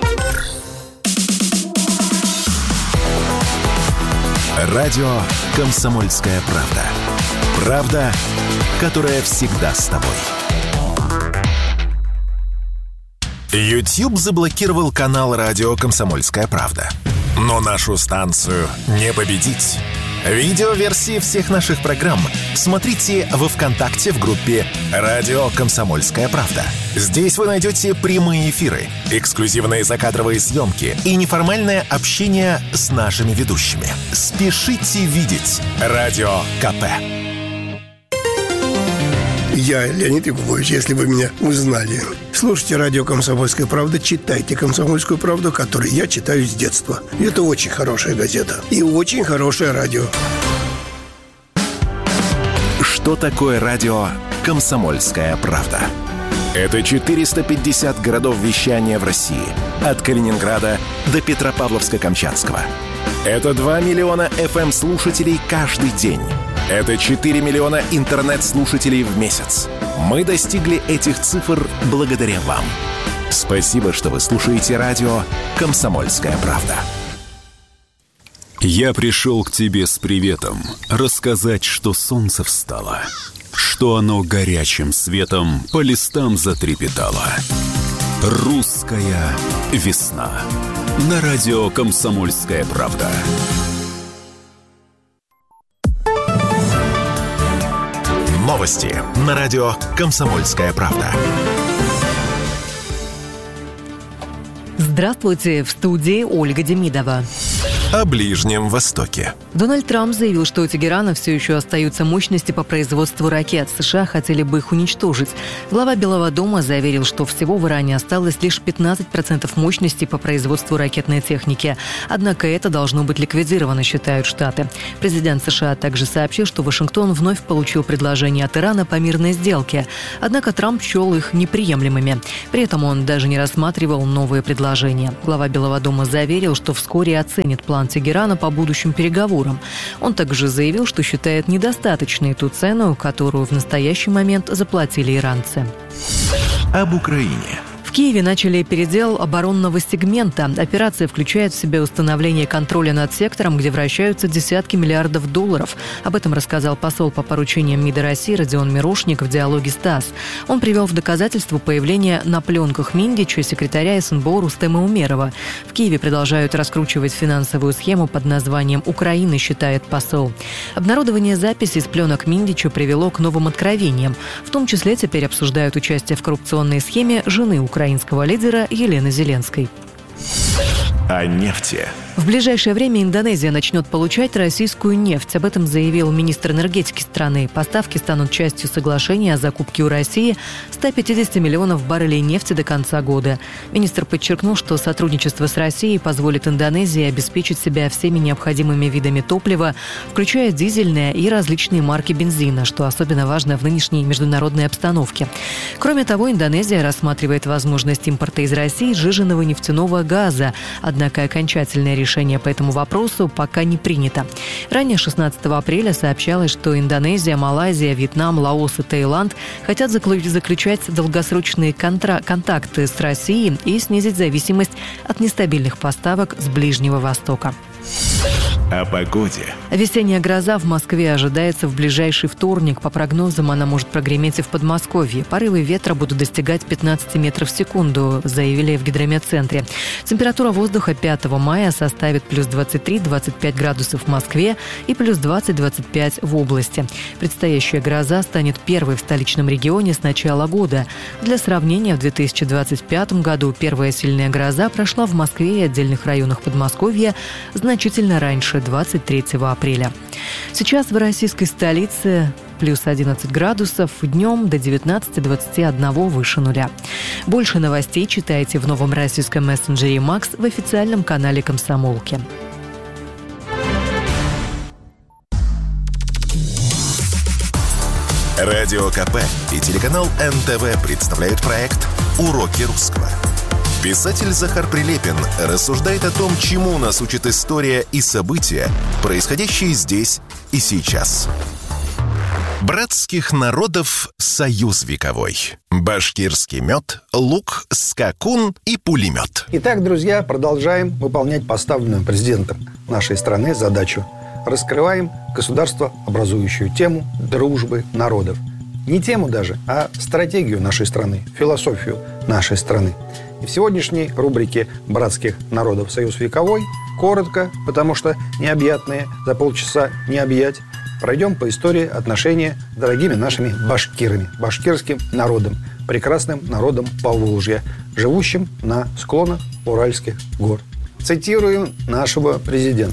Радио «Комсомольская правда». Правда, которая всегда с тобой. YouTube заблокировал канал радио «Комсомольская правда». Но нашу станцию не победить. Видеоверсии всех наших программ смотрите во ВКонтакте в группе «Радио Комсомольская правда». Здесь вы найдете прямые эфиры, эксклюзивные закадровые съемки и неформальное общение с нашими ведущими. Спешите видеть «Радио КП». Я Леонид Якубович, если вы меня узнали. Слушайте радио «Комсомольская правда», читайте «Комсомольскую правду», которую я читаю с детства. Это очень хорошая газета и очень хорошее радио. что такое радио «Комсомольская правда». Это четыреста пятьдесят городов вещания в России. От Калининграда до Петропавловска-Камчатского. Это два миллиона эф эм-слушателей каждый день. Это четыре миллиона интернет-слушателей в месяц. Мы достигли этих цифр благодаря вам. Спасибо, что вы слушаете радио «Комсомольская правда». Я пришел к тебе с приветом, рассказать, что солнце встало, что оно горячим светом по листам затрепетало. Русская весна. На радио «Комсомольская правда». Новости на радио «Комсомольская правда». Здравствуйте, в студии Ольга Демидова. О Ближнем Востоке. Дональд Трамп заявил, что у Тегерана все еще остаются мощности по производству ракет. США хотели бы их уничтожить. Глава Белого дома заверил, что всего в Иране осталось лишь пятнадцать процентов мощности по производству ракетной техники. Однако это должно быть ликвидировано, считают Штаты. Президент США также сообщил, что Вашингтон вновь получил предложение от Ирана по мирной сделке. Однако Трамп счел их неприемлемыми. При этом он даже не рассматривал новые предложения. Глава Белого дома заверил, что вскоре оценит план Тегерана по будущим переговорам. Он также заявил, что считает недостаточной ту цену, которую в настоящий момент заплатили иранцы. Об Украине. В Киеве начали передел оборонного сегмента. Операция включает в себя установление контроля над сектором, где вращаются десятки миллиардов долларов. Об этом рассказал посол по поручениям МИДа России Родион Мирошник в диалоге с ТАСС. Он привел в доказательство появления на пленках Миндича секретаря эс эн бэ о Рустема Умерова. В Киеве продолжают раскручивать финансовую схему под названием «Украина», считает посол. Обнародование записей с пленок Миндича привело к новым откровениям. В том числе теперь обсуждают участие в коррупционной схеме жены Украины. Украинского лидера Елены Зеленской. О нефти. В ближайшее время Индонезия начнет получать российскую нефть. Об этом заявил министр энергетики страны. Поставки станут частью соглашения о закупке у России ста пятидесяти миллионов баррелей нефти до конца года. Министр подчеркнул, что сотрудничество с Россией позволит Индонезии обеспечить себя всеми необходимыми видами топлива, включая дизельное и различные марки бензина, что особенно важно в нынешней международной обстановке. Кроме того, Индонезия рассматривает возможность импорта из России сжиженного нефтяного газа. Однако окончательное решение по этому вопросу пока не принято. Ранее шестнадцатого апреля сообщалось, что Индонезия, Малайзия, Вьетнам, Лаос и Таиланд хотят заключать долгосрочные контра- контакты с Россией и снизить зависимость от нестабильных поставок с Ближнего Востока. О погоде. Весенняя гроза в Москве ожидается в ближайший вторник. По прогнозам, она может прогреметь и в Подмосковье. Порывы ветра будут достигать пятнадцать метров в секунду, заявили в гидрометцентре. Температура воздуха пятого мая составит плюс двадцать три - двадцать пять градусов в Москве и плюс двадцать - двадцать пять в области. Предстоящая гроза станет первой в столичном регионе с начала года. Для сравнения, в две тысячи двадцать пятом году первая сильная гроза прошла в Москве и отдельных районах Подмосковья значительно раньше, двадцать третьего апреля. Сейчас в российской столице плюс одиннадцать градусов, днем до девятнадцати - двадцати одного выше нуля. Больше новостей читайте в новом российском мессенджере «Макс» в официальном канале «Комсомолки». Радио ка пэ и телеканал эн тэ вэ представляют проект «Уроки русского». Писатель Захар Прилепин рассуждает о том, чему нас учит история и события, происходящие здесь и сейчас. Братских народов союз вековой. Башкирский мед, лук, скакун и пулемет. Итак, друзья, продолжаем выполнять поставленную президентом нашей страны задачу. Раскрываем государствообразующую тему дружбы народов. Не тему даже, а стратегию нашей страны, философию нашей страны. И в сегодняшней рубрике «Братских народов союз вековой» коротко, потому что необъятные за полчаса не объять, пройдем по истории отношения с дорогими нашими башкирами, башкирским народом, прекрасным народом Поволжья, живущим на склонах Уральских гор. Цитируем нашего президента.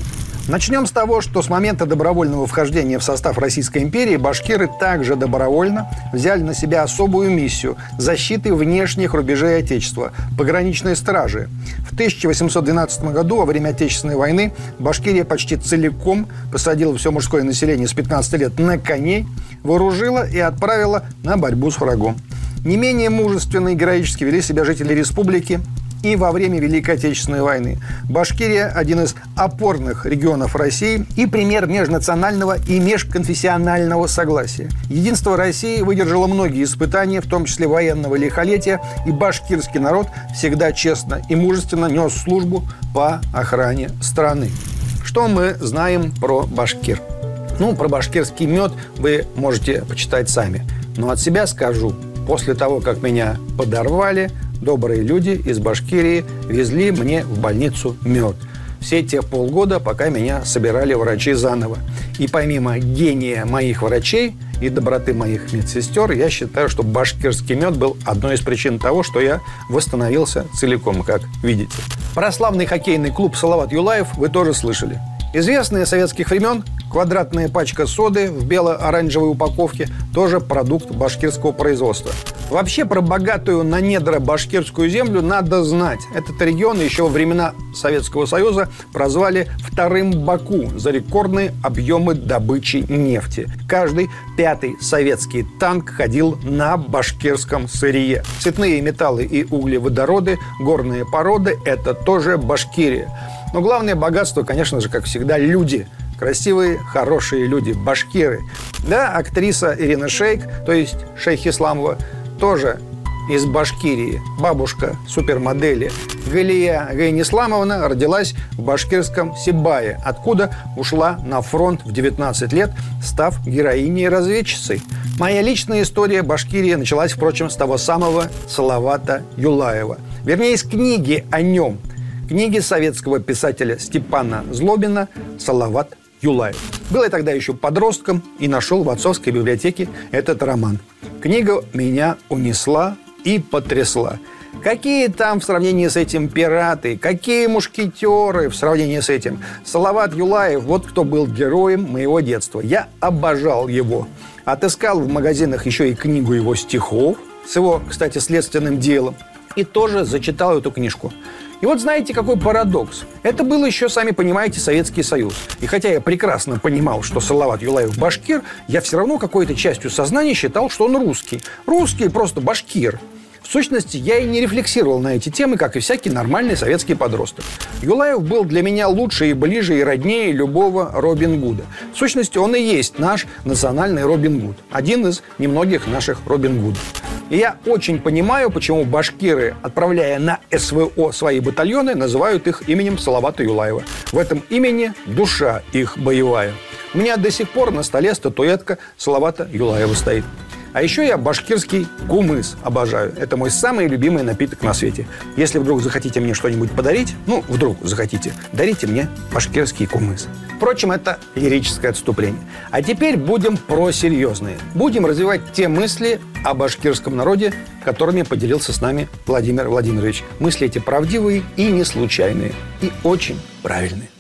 Начнем с того, что с момента добровольного вхождения в состав Российской империи башкиры также добровольно взяли на себя особую миссию защиты внешних рубежей Отечества – пограничной стражи. В тысяча восемьсот двенадцатом году, во время Отечественной войны, Башкирия почти целиком посадила все мужское население с пятнадцати лет на коней, вооружила и отправила на борьбу с врагом. Не менее мужественно и героически вели себя жители республики и во время Великой Отечественной войны. Башкирия – один из опорных регионов России и пример межнационального и межконфессионального согласия. Единство России выдержало многие испытания, в том числе военного лихолетия, и башкирский народ всегда честно и мужественно нес службу по охране страны. Что мы знаем про башкир? Ну, про башкирский мед вы можете почитать сами. Но от себя скажу. После того, как меня подорвали, добрые люди из Башкирии везли мне в больницу мед. Все те полгода, пока меня собирали врачи заново. И помимо гения моих врачей и доброты моих медсестер, я считаю, что башкирский мед был одной из причин того, что я восстановился целиком, как видите. Про славный хоккейный клуб «Салават Юлаев» вы тоже слышали. Известная с советских времен квадратная пачка соды в бело-оранжевой упаковке – тоже продукт башкирского производства. Вообще про богатую на недра башкирскую землю надо знать. Этот регион еще во времена Советского Союза прозвали «вторым Баку» за рекордные объемы добычи нефти. Каждый пятый советский танк ходил на башкирском сырье. Цветные металлы и углеводороды, горные породы – это тоже Башкирия. Но главное богатство, конечно же, как всегда, люди. Красивые, хорошие люди, башкиры. Да, актриса Ирина Шейк, то есть Шейх Исламова, тоже из Башкирии. Бабушка супермодели Галия Гайнисламовна родилась в башкирском Сибае, откуда ушла на фронт в девятнадцать лет, став героиней-разведчицей. Моя личная история Башкирии началась, впрочем, с того самого Салавата Юлаева. Вернее, из книги о нем. Книги советского писателя Степана Злобина «Салават Юлаев». Был я тогда еще подростком и нашел в отцовской библиотеке этот роман. Книга меня унесла и потрясла. Какие там в сравнении с этим пираты, какие мушкетеры в сравнении с этим. Салават Юлаев, вот кто был героем моего детства. Я обожал его. Отыскал в магазинах еще и книгу его стихов с его, кстати, следственным делом. И тоже зачитал эту книжку. И вот знаете, какой парадокс. Это был еще, сами понимаете, Советский Союз. И хотя я прекрасно понимал, что Салават Юлаев башкир, я все равно какой-то частью сознания считал, что он русский. Русский просто башкир. В сущности, я и не рефлексировал на эти темы, как и всякий нормальный советский подросток. Юлаев был для меня лучше и ближе и роднее любого Робин Гуда. В сущности, он и есть наш национальный Робин Гуд. Один из немногих наших Робин Гудов. И я очень понимаю, почему башкиры, отправляя на СВО свои батальоны, называют их именем Салавата Юлаева. В этом имени душа их боевая. У меня до сих пор на столе статуэтка Салавата Юлаева стоит. А еще я башкирский кумыс обожаю. Это мой самый любимый напиток на свете. Если вдруг захотите мне что-нибудь подарить, ну, вдруг захотите, дарите мне башкирский кумыс. Впрочем, это лирическое отступление. А теперь будем про серьезные. Будем развивать те мысли о башкирском народе, которыми поделился с нами Владимир Владимирович. Мысли эти правдивые и не случайные. И очень правильные.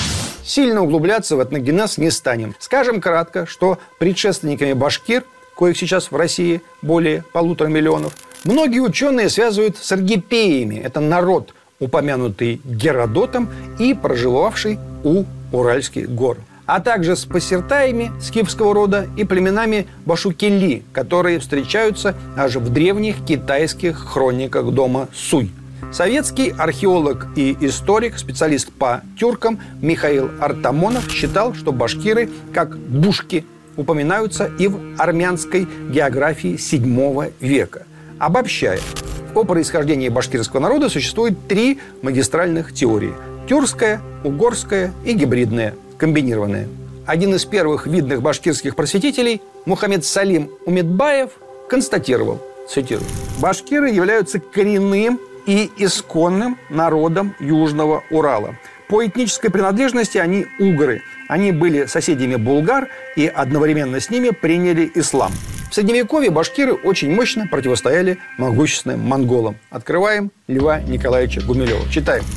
Сильно углубляться в этногенез не станем. Скажем кратко, что предшественниками башкир, коих сейчас в России более полутора миллионов, многие ученые связывают с аргипеями. Это народ, упомянутый Геродотом и проживавший у Уральских гор. А также с пассертаями скифского рода и племенами башукели, которые встречаются аж в древних китайских хрониках дома Суй. Советский археолог и историк, специалист по тюркам Михаил Артамонов считал, что башкиры, как бушки, упоминаются и в армянской географии седьмого века. Обобщая, о происхождении башкирского народа существует три магистральных теории – тюркская, угорская и гибридная, комбинированная. Один из первых видных башкирских просветителей, Мухаммед Салим Умедбаев, констатировал, цитирую, «Башкиры являются коренным и исконным народом Южного Урала. По этнической принадлежности они угры. Они были соседями булгар и одновременно с ними приняли ислам. В Средневековье башкиры очень мощно противостояли могущественным монголам. Открываем Льва Николаевича Гумилева. Читаем.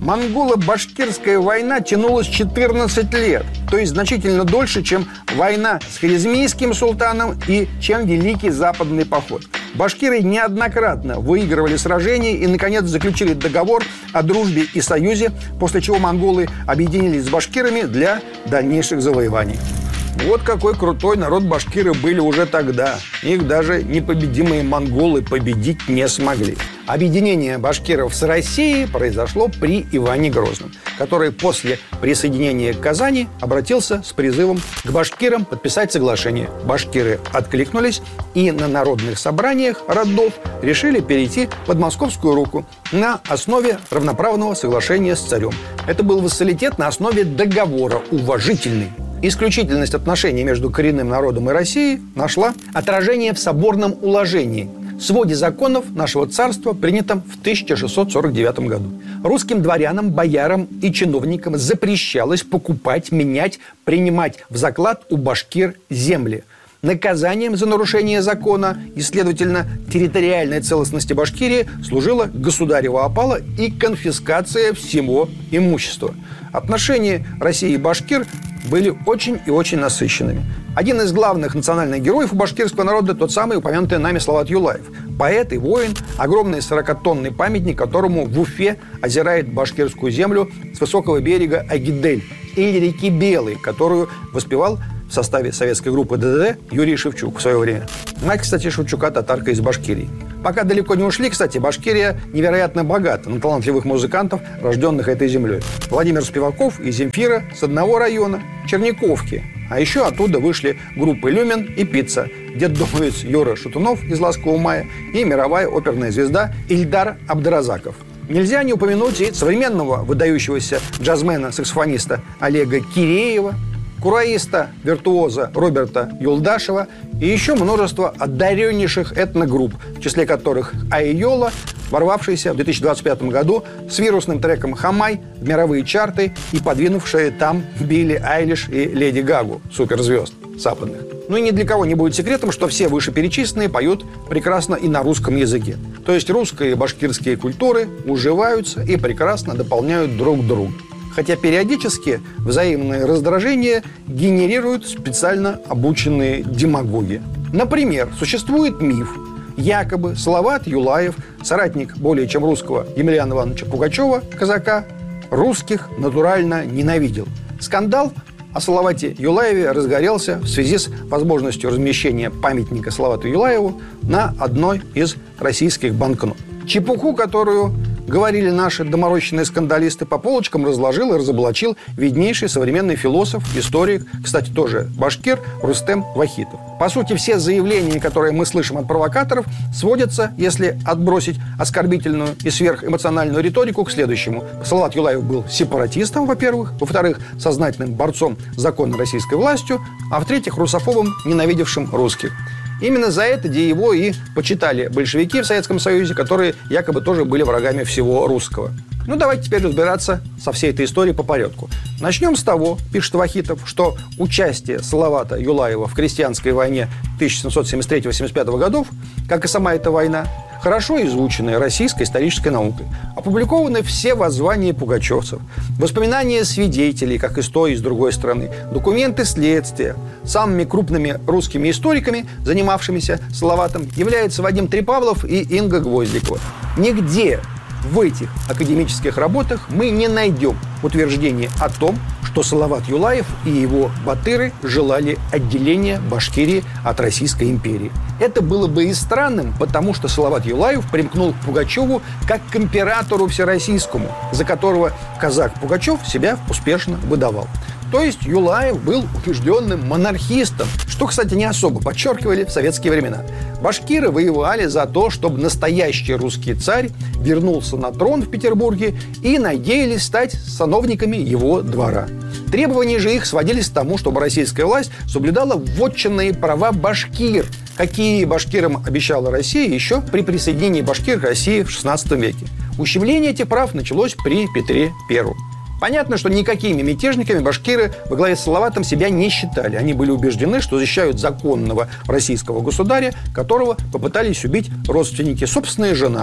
Монголо-башкирская война тянулась четырнадцать лет, то есть значительно дольше, чем война с Хорезмийским султаном и чем Великий Западный поход. Башкиры неоднократно выигрывали сражения и, наконец, заключили договор о дружбе и союзе, после чего монголы объединились с башкирами для дальнейших завоеваний. Вот какой крутой народ башкиры были уже тогда. Их даже непобедимые монголы победить не смогли. Объединение башкиров с Россией произошло при Иване Грозном, который после присоединения к Казани обратился с призывом к башкирам подписать соглашение. Башкиры откликнулись и на народных собраниях родов решили перейти под московскую руку на основе равноправного соглашения с царем. Это был вассалитет на основе договора, уважительный. Исключительность отношений между коренным народом и Россией нашла отражение в соборном уложении, своде законов нашего царства, принятом в тысяча шестьсот сорок девятом году. Русским дворянам, боярам и чиновникам запрещалось покупать, менять, принимать в заклад у башкир земли. Наказанием за нарушение закона и, следовательно, территориальной целостности Башкирии служила государева опала и конфискация всего имущества. Отношения России и башкир были очень и очень насыщенными. Один из главных национальных героев у башкирского народа – тот самый упомянутый нами Салават Юлаев. Поэт и воин, огромный сорокатонный памятник, которому в Уфе озирает башкирскую землю с высокого берега Агидель или реки Белой, которую воспевал в составе советской группы ДДТ Юрий Шевчук в свое время. Мать, кстати, Шевчука татарка из Башкирии. Пока далеко не ушли, кстати, Башкирия невероятно богата на талантливых музыкантов, рожденных этой землей. Владимир Спиваков и Земфира с одного района – Черниковки. А еще оттуда вышли группы «Люмен» и «Пицца», детдомовец Юра Шатунов из «Ласкового мая» и мировая оперная звезда Ильдар Абдразаков. Нельзя не упомянуть и современного выдающегося джазмена-саксофониста Олега Киреева, кураиста, виртуоза Роберта Юлдашева и еще множество одареннейших этногрупп, в числе которых Айола, ворвавшаяся в две тысячи двадцать пятом году с вирусным треком «Хамай» в мировые чарты и подвинувшая там Билли Айлиш и Леди Гагу, суперзвезд западных. Ну и ни для кого не будет секретом, что все вышеперечисленные поют прекрасно и на русском языке. То есть русские и башкирские культуры уживаются и прекрасно дополняют друг друга. Хотя периодически взаимное раздражение генерируют специально обученные демагоги. Например, существует миф, якобы Салават Юлаев, соратник более чем русского Емельяна Ивановича Пугачева, казака, русских натурально ненавидел. Скандал о Салавате Юлаеве разгорелся в связи с возможностью размещения памятника Салавату Юлаеву на одной из российских банкнот. Чепуху, которую говорили наши доморощенные скандалисты, по полочкам разложил и разоблачил виднейший современный философ, историк, кстати, тоже башкир, Рустем Вахитов. По сути, все заявления, которые мы слышим от провокаторов, сводятся, если отбросить оскорбительную и сверхэмоциональную риторику, к следующему. Салават Юлаев был сепаратистом, во-первых, во-вторых, сознательным борцом с законной российской властью, а в-третьих, русофобом, ненавидевшим русских. Именно за это его и почитали большевики в Советском Союзе, которые якобы тоже были врагами всего русского. Ну, давайте теперь разбираться со всей этой историей по порядку. Начнем с того, пишет Вахитов, что участие Салавата Юлаева в крестьянской войне тысяча семьсот семьдесят третьего — семьдесят пятого годов, как и сама эта война, хорошо изученная российской исторической наукой. Опубликованы все воззвания пугачевцев, воспоминания свидетелей, как и с той, и с другой стороны, документы следствия. Самыми крупными русскими историками, занимавшимися Салаватом, являются Вадим Трепавлов и Инга Гвоздикова. Нигде в этих академических работах мы не найдем утверждений о том, что Салават Юлаев и его батыры желали отделения Башкирии от Российской империи. Это было бы и странным, потому что Салават Юлаев примкнул к Пугачеву как к императору всероссийскому, за которого казак Пугачев себя успешно выдавал. То есть Юлаев был убежденным монархистом, что, кстати, не особо подчеркивали в советские времена. Башкиры воевали за то, чтобы настоящий русский царь вернулся на трон в Петербурге и надеялись стать сановниками его двора. Требования же их сводились к тому, чтобы российская власть соблюдала вотчинные права башкир, какие башкирам обещала Россия еще при присоединении башкир к России в шестнадцатом веке. Ущемление этих прав началось при Петре Первом. Понятно, что никакими мятежниками башкиры во главе с Салаватом себя не считали. Они были убеждены, что защищают законного российского государя, которого попытались убить родственники, собственная жена,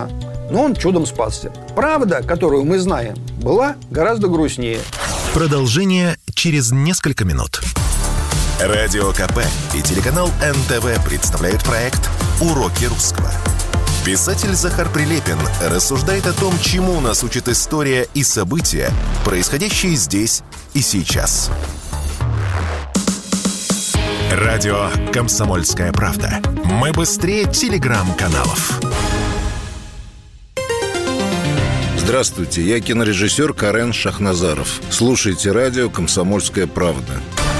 но он чудом спасся. Правда, которую мы знаем, была гораздо грустнее. Продолжение через несколько минут. Радио КП и телеканал эн тэ вэ представляют проект «Уроки русского». Писатель Захар Прилепин рассуждает о том, чему нас учит история и события, происходящие здесь и сейчас. Радио «Комсомольская правда». Мы быстрее телеграм-каналов. Здравствуйте, я кинорежиссер Карен Шахназаров. Слушайте радио «Комсомольская правда».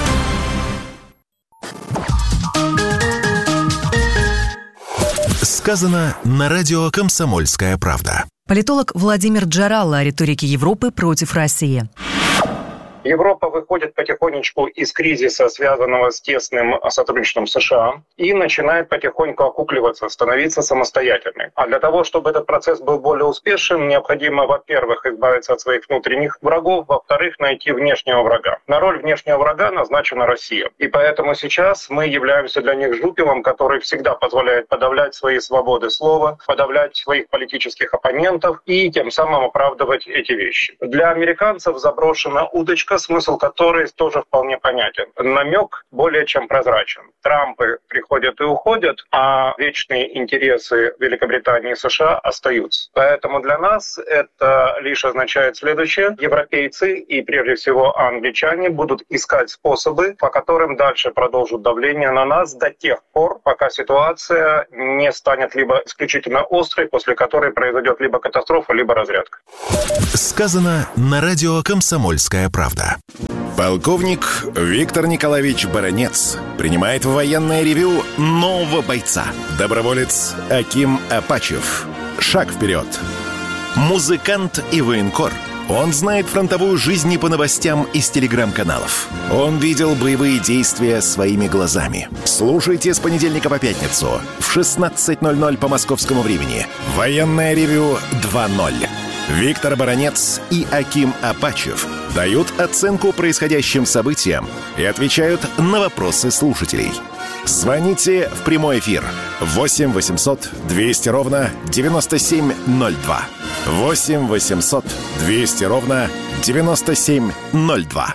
Сказано на радио «Комсомольская правда». Политолог Владимир Джаралло о риторике Европы против России. Европа выходит потихонечку из кризиса, связанного с тесным сотрудничеством США, и начинает потихоньку окукливаться, становиться самостоятельной. А для того, чтобы этот процесс был более успешным, необходимо, во-первых, избавиться от своих внутренних врагов, во-вторых, найти внешнего врага. На роль внешнего врага назначена Россия. И поэтому сейчас мы являемся для них жупелом, который всегда позволяет подавлять свои свободы слова, подавлять своих политических оппонентов и тем самым оправдывать эти вещи. Для американцев заброшена удочка, смысл которой тоже вполне понятен. Намек более чем прозрачен. Трампы приходят и уходят, а вечные интересы Великобритании и США остаются. Поэтому для нас это лишь означает следующее. Европейцы и прежде всего англичане будут искать способы, по которым дальше продолжат давление на нас до тех пор, пока ситуация не станет либо исключительно острой, после которой произойдет либо катастрофа, либо разрядка. Сказано на радио «Комсомольская правда». Полковник Виктор Николаевич Баранец принимает в военное ревью нового бойца. Доброволец Аким Апачев. Шаг вперед. Музыкант и военкор. Он знает фронтовую жизнь не по новостям из телеграм-каналов. Он видел боевые действия своими глазами. Слушайте с понедельника по пятницу в шестнадцать ноль ноль по московскому времени. Военное ревью два ноль. Виктор Баранец и Аким Апачев дают оценку происходящим событиям и отвечают на вопросы слушателей. Звоните в прямой эфир восемь восемьсот двести ровно девяносто семь ноль два. восемь восемьсот двести ровно девяносто семь ноль два.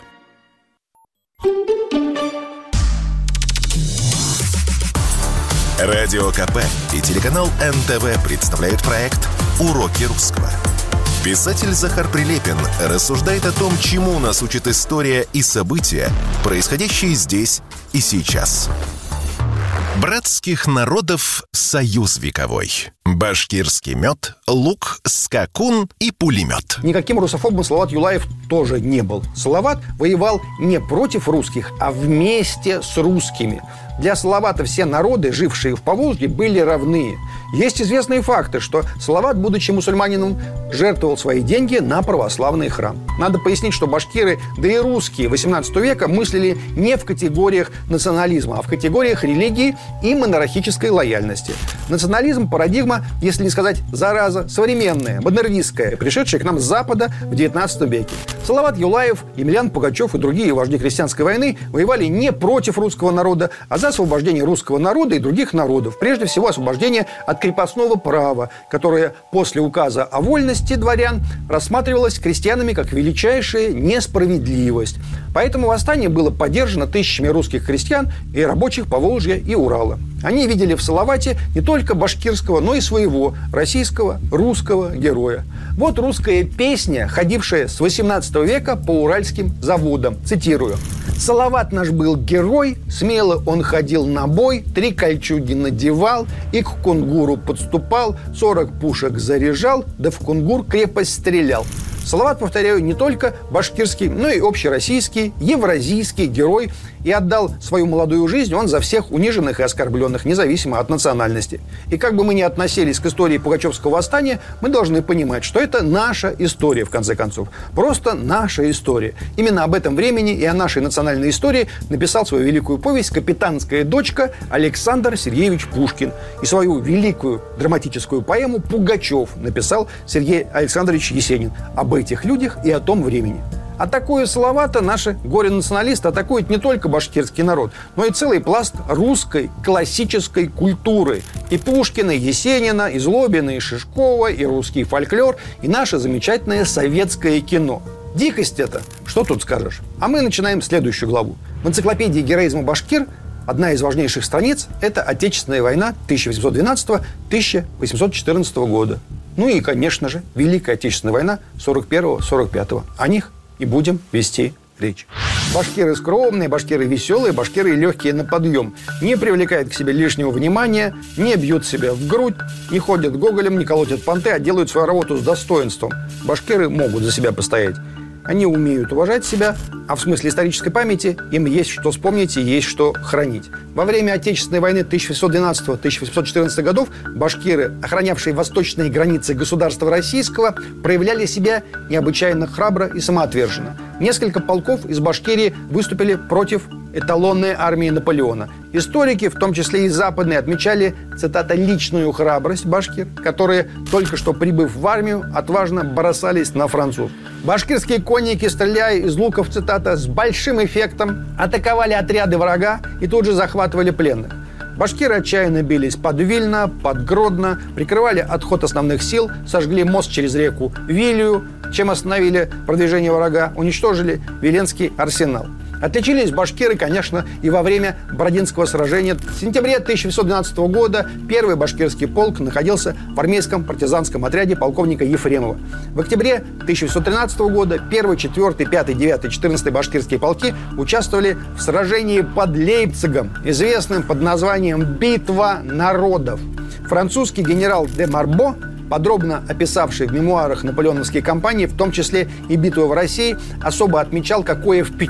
Радио КП и телеканал эн тэ вэ представляют проект «Уроки русского». Писатель Захар Прилепин рассуждает о том, чему нас учит история и события, происходящие здесь и сейчас. Братских народов союз вековой. Башкирский мед, лук, скакун и пулемет. Никаким русофобом Салават Юлаев тоже не был. Салават воевал не против русских, а вместе с русскими. Для Салавата все народы, жившие в Поволжье, были равны. Есть известные факты, что Салават, будучи мусульманином, жертвовал свои деньги на православный храм. Надо пояснить, что башкиры, да и русские восемнадцатого века мыслили не в категориях национализма, а в категориях религии и монархической лояльности. Национализм – парадигма, если не сказать зараза, современная, модернистская, пришедшая к нам с Запада в девятнадцатом веке. Салават Юлаев, Емельян Пугачев и другие вожди крестьянской войны воевали не против русского народа, а за освобождение русского народа и других народов. Прежде всего, освобождение от крепостного права, которое после указа о вольности дворян рассматривалось крестьянами как величайшая несправедливость. Поэтому восстание было поддержано тысячами русских крестьян и рабочих Поволжья и Урала. Они видели в Салавате не только башкирского, но и своего российского, русского героя. Вот русская песня, ходившая с восемнадцатого века по уральским заводам. Цитирую. «Салават наш был герой, смело он ходил на бой, три кольчуги надевал и к кунгуру подступал, сорок пушек заряжал, да в кунгур крепость стрелял». Салават, повторяю, не только башкирский, но и общероссийский, евразийский герой, и отдал свою молодую жизнь он за всех униженных и оскорбленных, независимо от национальности. И как бы мы ни относились к истории Пугачевского восстания, мы должны понимать, что это наша история, в конце концов. Просто наша история. Именно об этом времени и о нашей национальной истории написал свою великую повесть «Капитанская дочка» Александр Сергеевич Пушкин. И свою великую драматическую поэму «Пугачев» написал Сергей Александрович Есенин. Об этих людях и о том времени. Атакуя Салавата, наши горе-националисты атакуют не только башкирский народ, но и целый пласт русской классической культуры. И Пушкина, и Есенина, и Злобина, и Шишкова, и русский фольклор, и наше замечательное советское кино. Дикость это, что тут скажешь? А мы начинаем следующую главу. В энциклопедии героизма башкир одна из важнейших страниц – это Отечественная война тысяча восемьсот двенадцатого — тысяча восемьсот четырнадцатого года. Ну и, конечно же, Великая Отечественная война сорок первого — сорок пятого. О них и будем вести речь. Башкиры скромные, башкиры веселые, башкиры легкие на подъем. Не привлекают к себе лишнего внимания, не бьют себя в грудь, не ходят гоголем, не колотят понты, а делают свою работу с достоинством. Башкиры могут за себя постоять. Они умеют уважать себя, а в смысле исторической памяти им есть что вспомнить и есть что хранить. Во время Отечественной войны тысяча восемьсот двенадцатого — тысяча восемьсот четырнадцатого годов башкиры, охранявшие восточные границы государства российского, проявляли себя необычайно храбро и самоотверженно. Несколько полков из Башкирии выступили против эталонной армии Наполеона. Историки, в том числе и западные, отмечали, цитата, «личную храбрость башкир, которые, только что прибыв в армию, отважно бросались на француз». Башкирские конники, стреляя из луков, цитата, «с большим эффектом атаковали отряды врага и тут же захватывали пленных». Башкиры отчаянно бились под Вильно, под Гродно, прикрывали отход основных сил, сожгли мост через реку Вилью, чем остановили продвижение врага, уничтожили Виленский арсенал. Отличились башкиры, конечно, и во время Бородинского сражения. В сентябре тысяча восемьсот двенадцатого года первый башкирский полк находился в армейском партизанском отряде полковника Ефремова. В октябре тысяча восемьсот тринадцатого года первый, четвёртый, пятый, девятый, четырнадцатый башкирские полки участвовали в сражении под Лейпцигом, известным под названием «Битва народов». Французский генерал де Марбо, подробно описавший в мемуарах наполеоновские кампании, в том числе и битву в России, особо отмечал, какое впечатление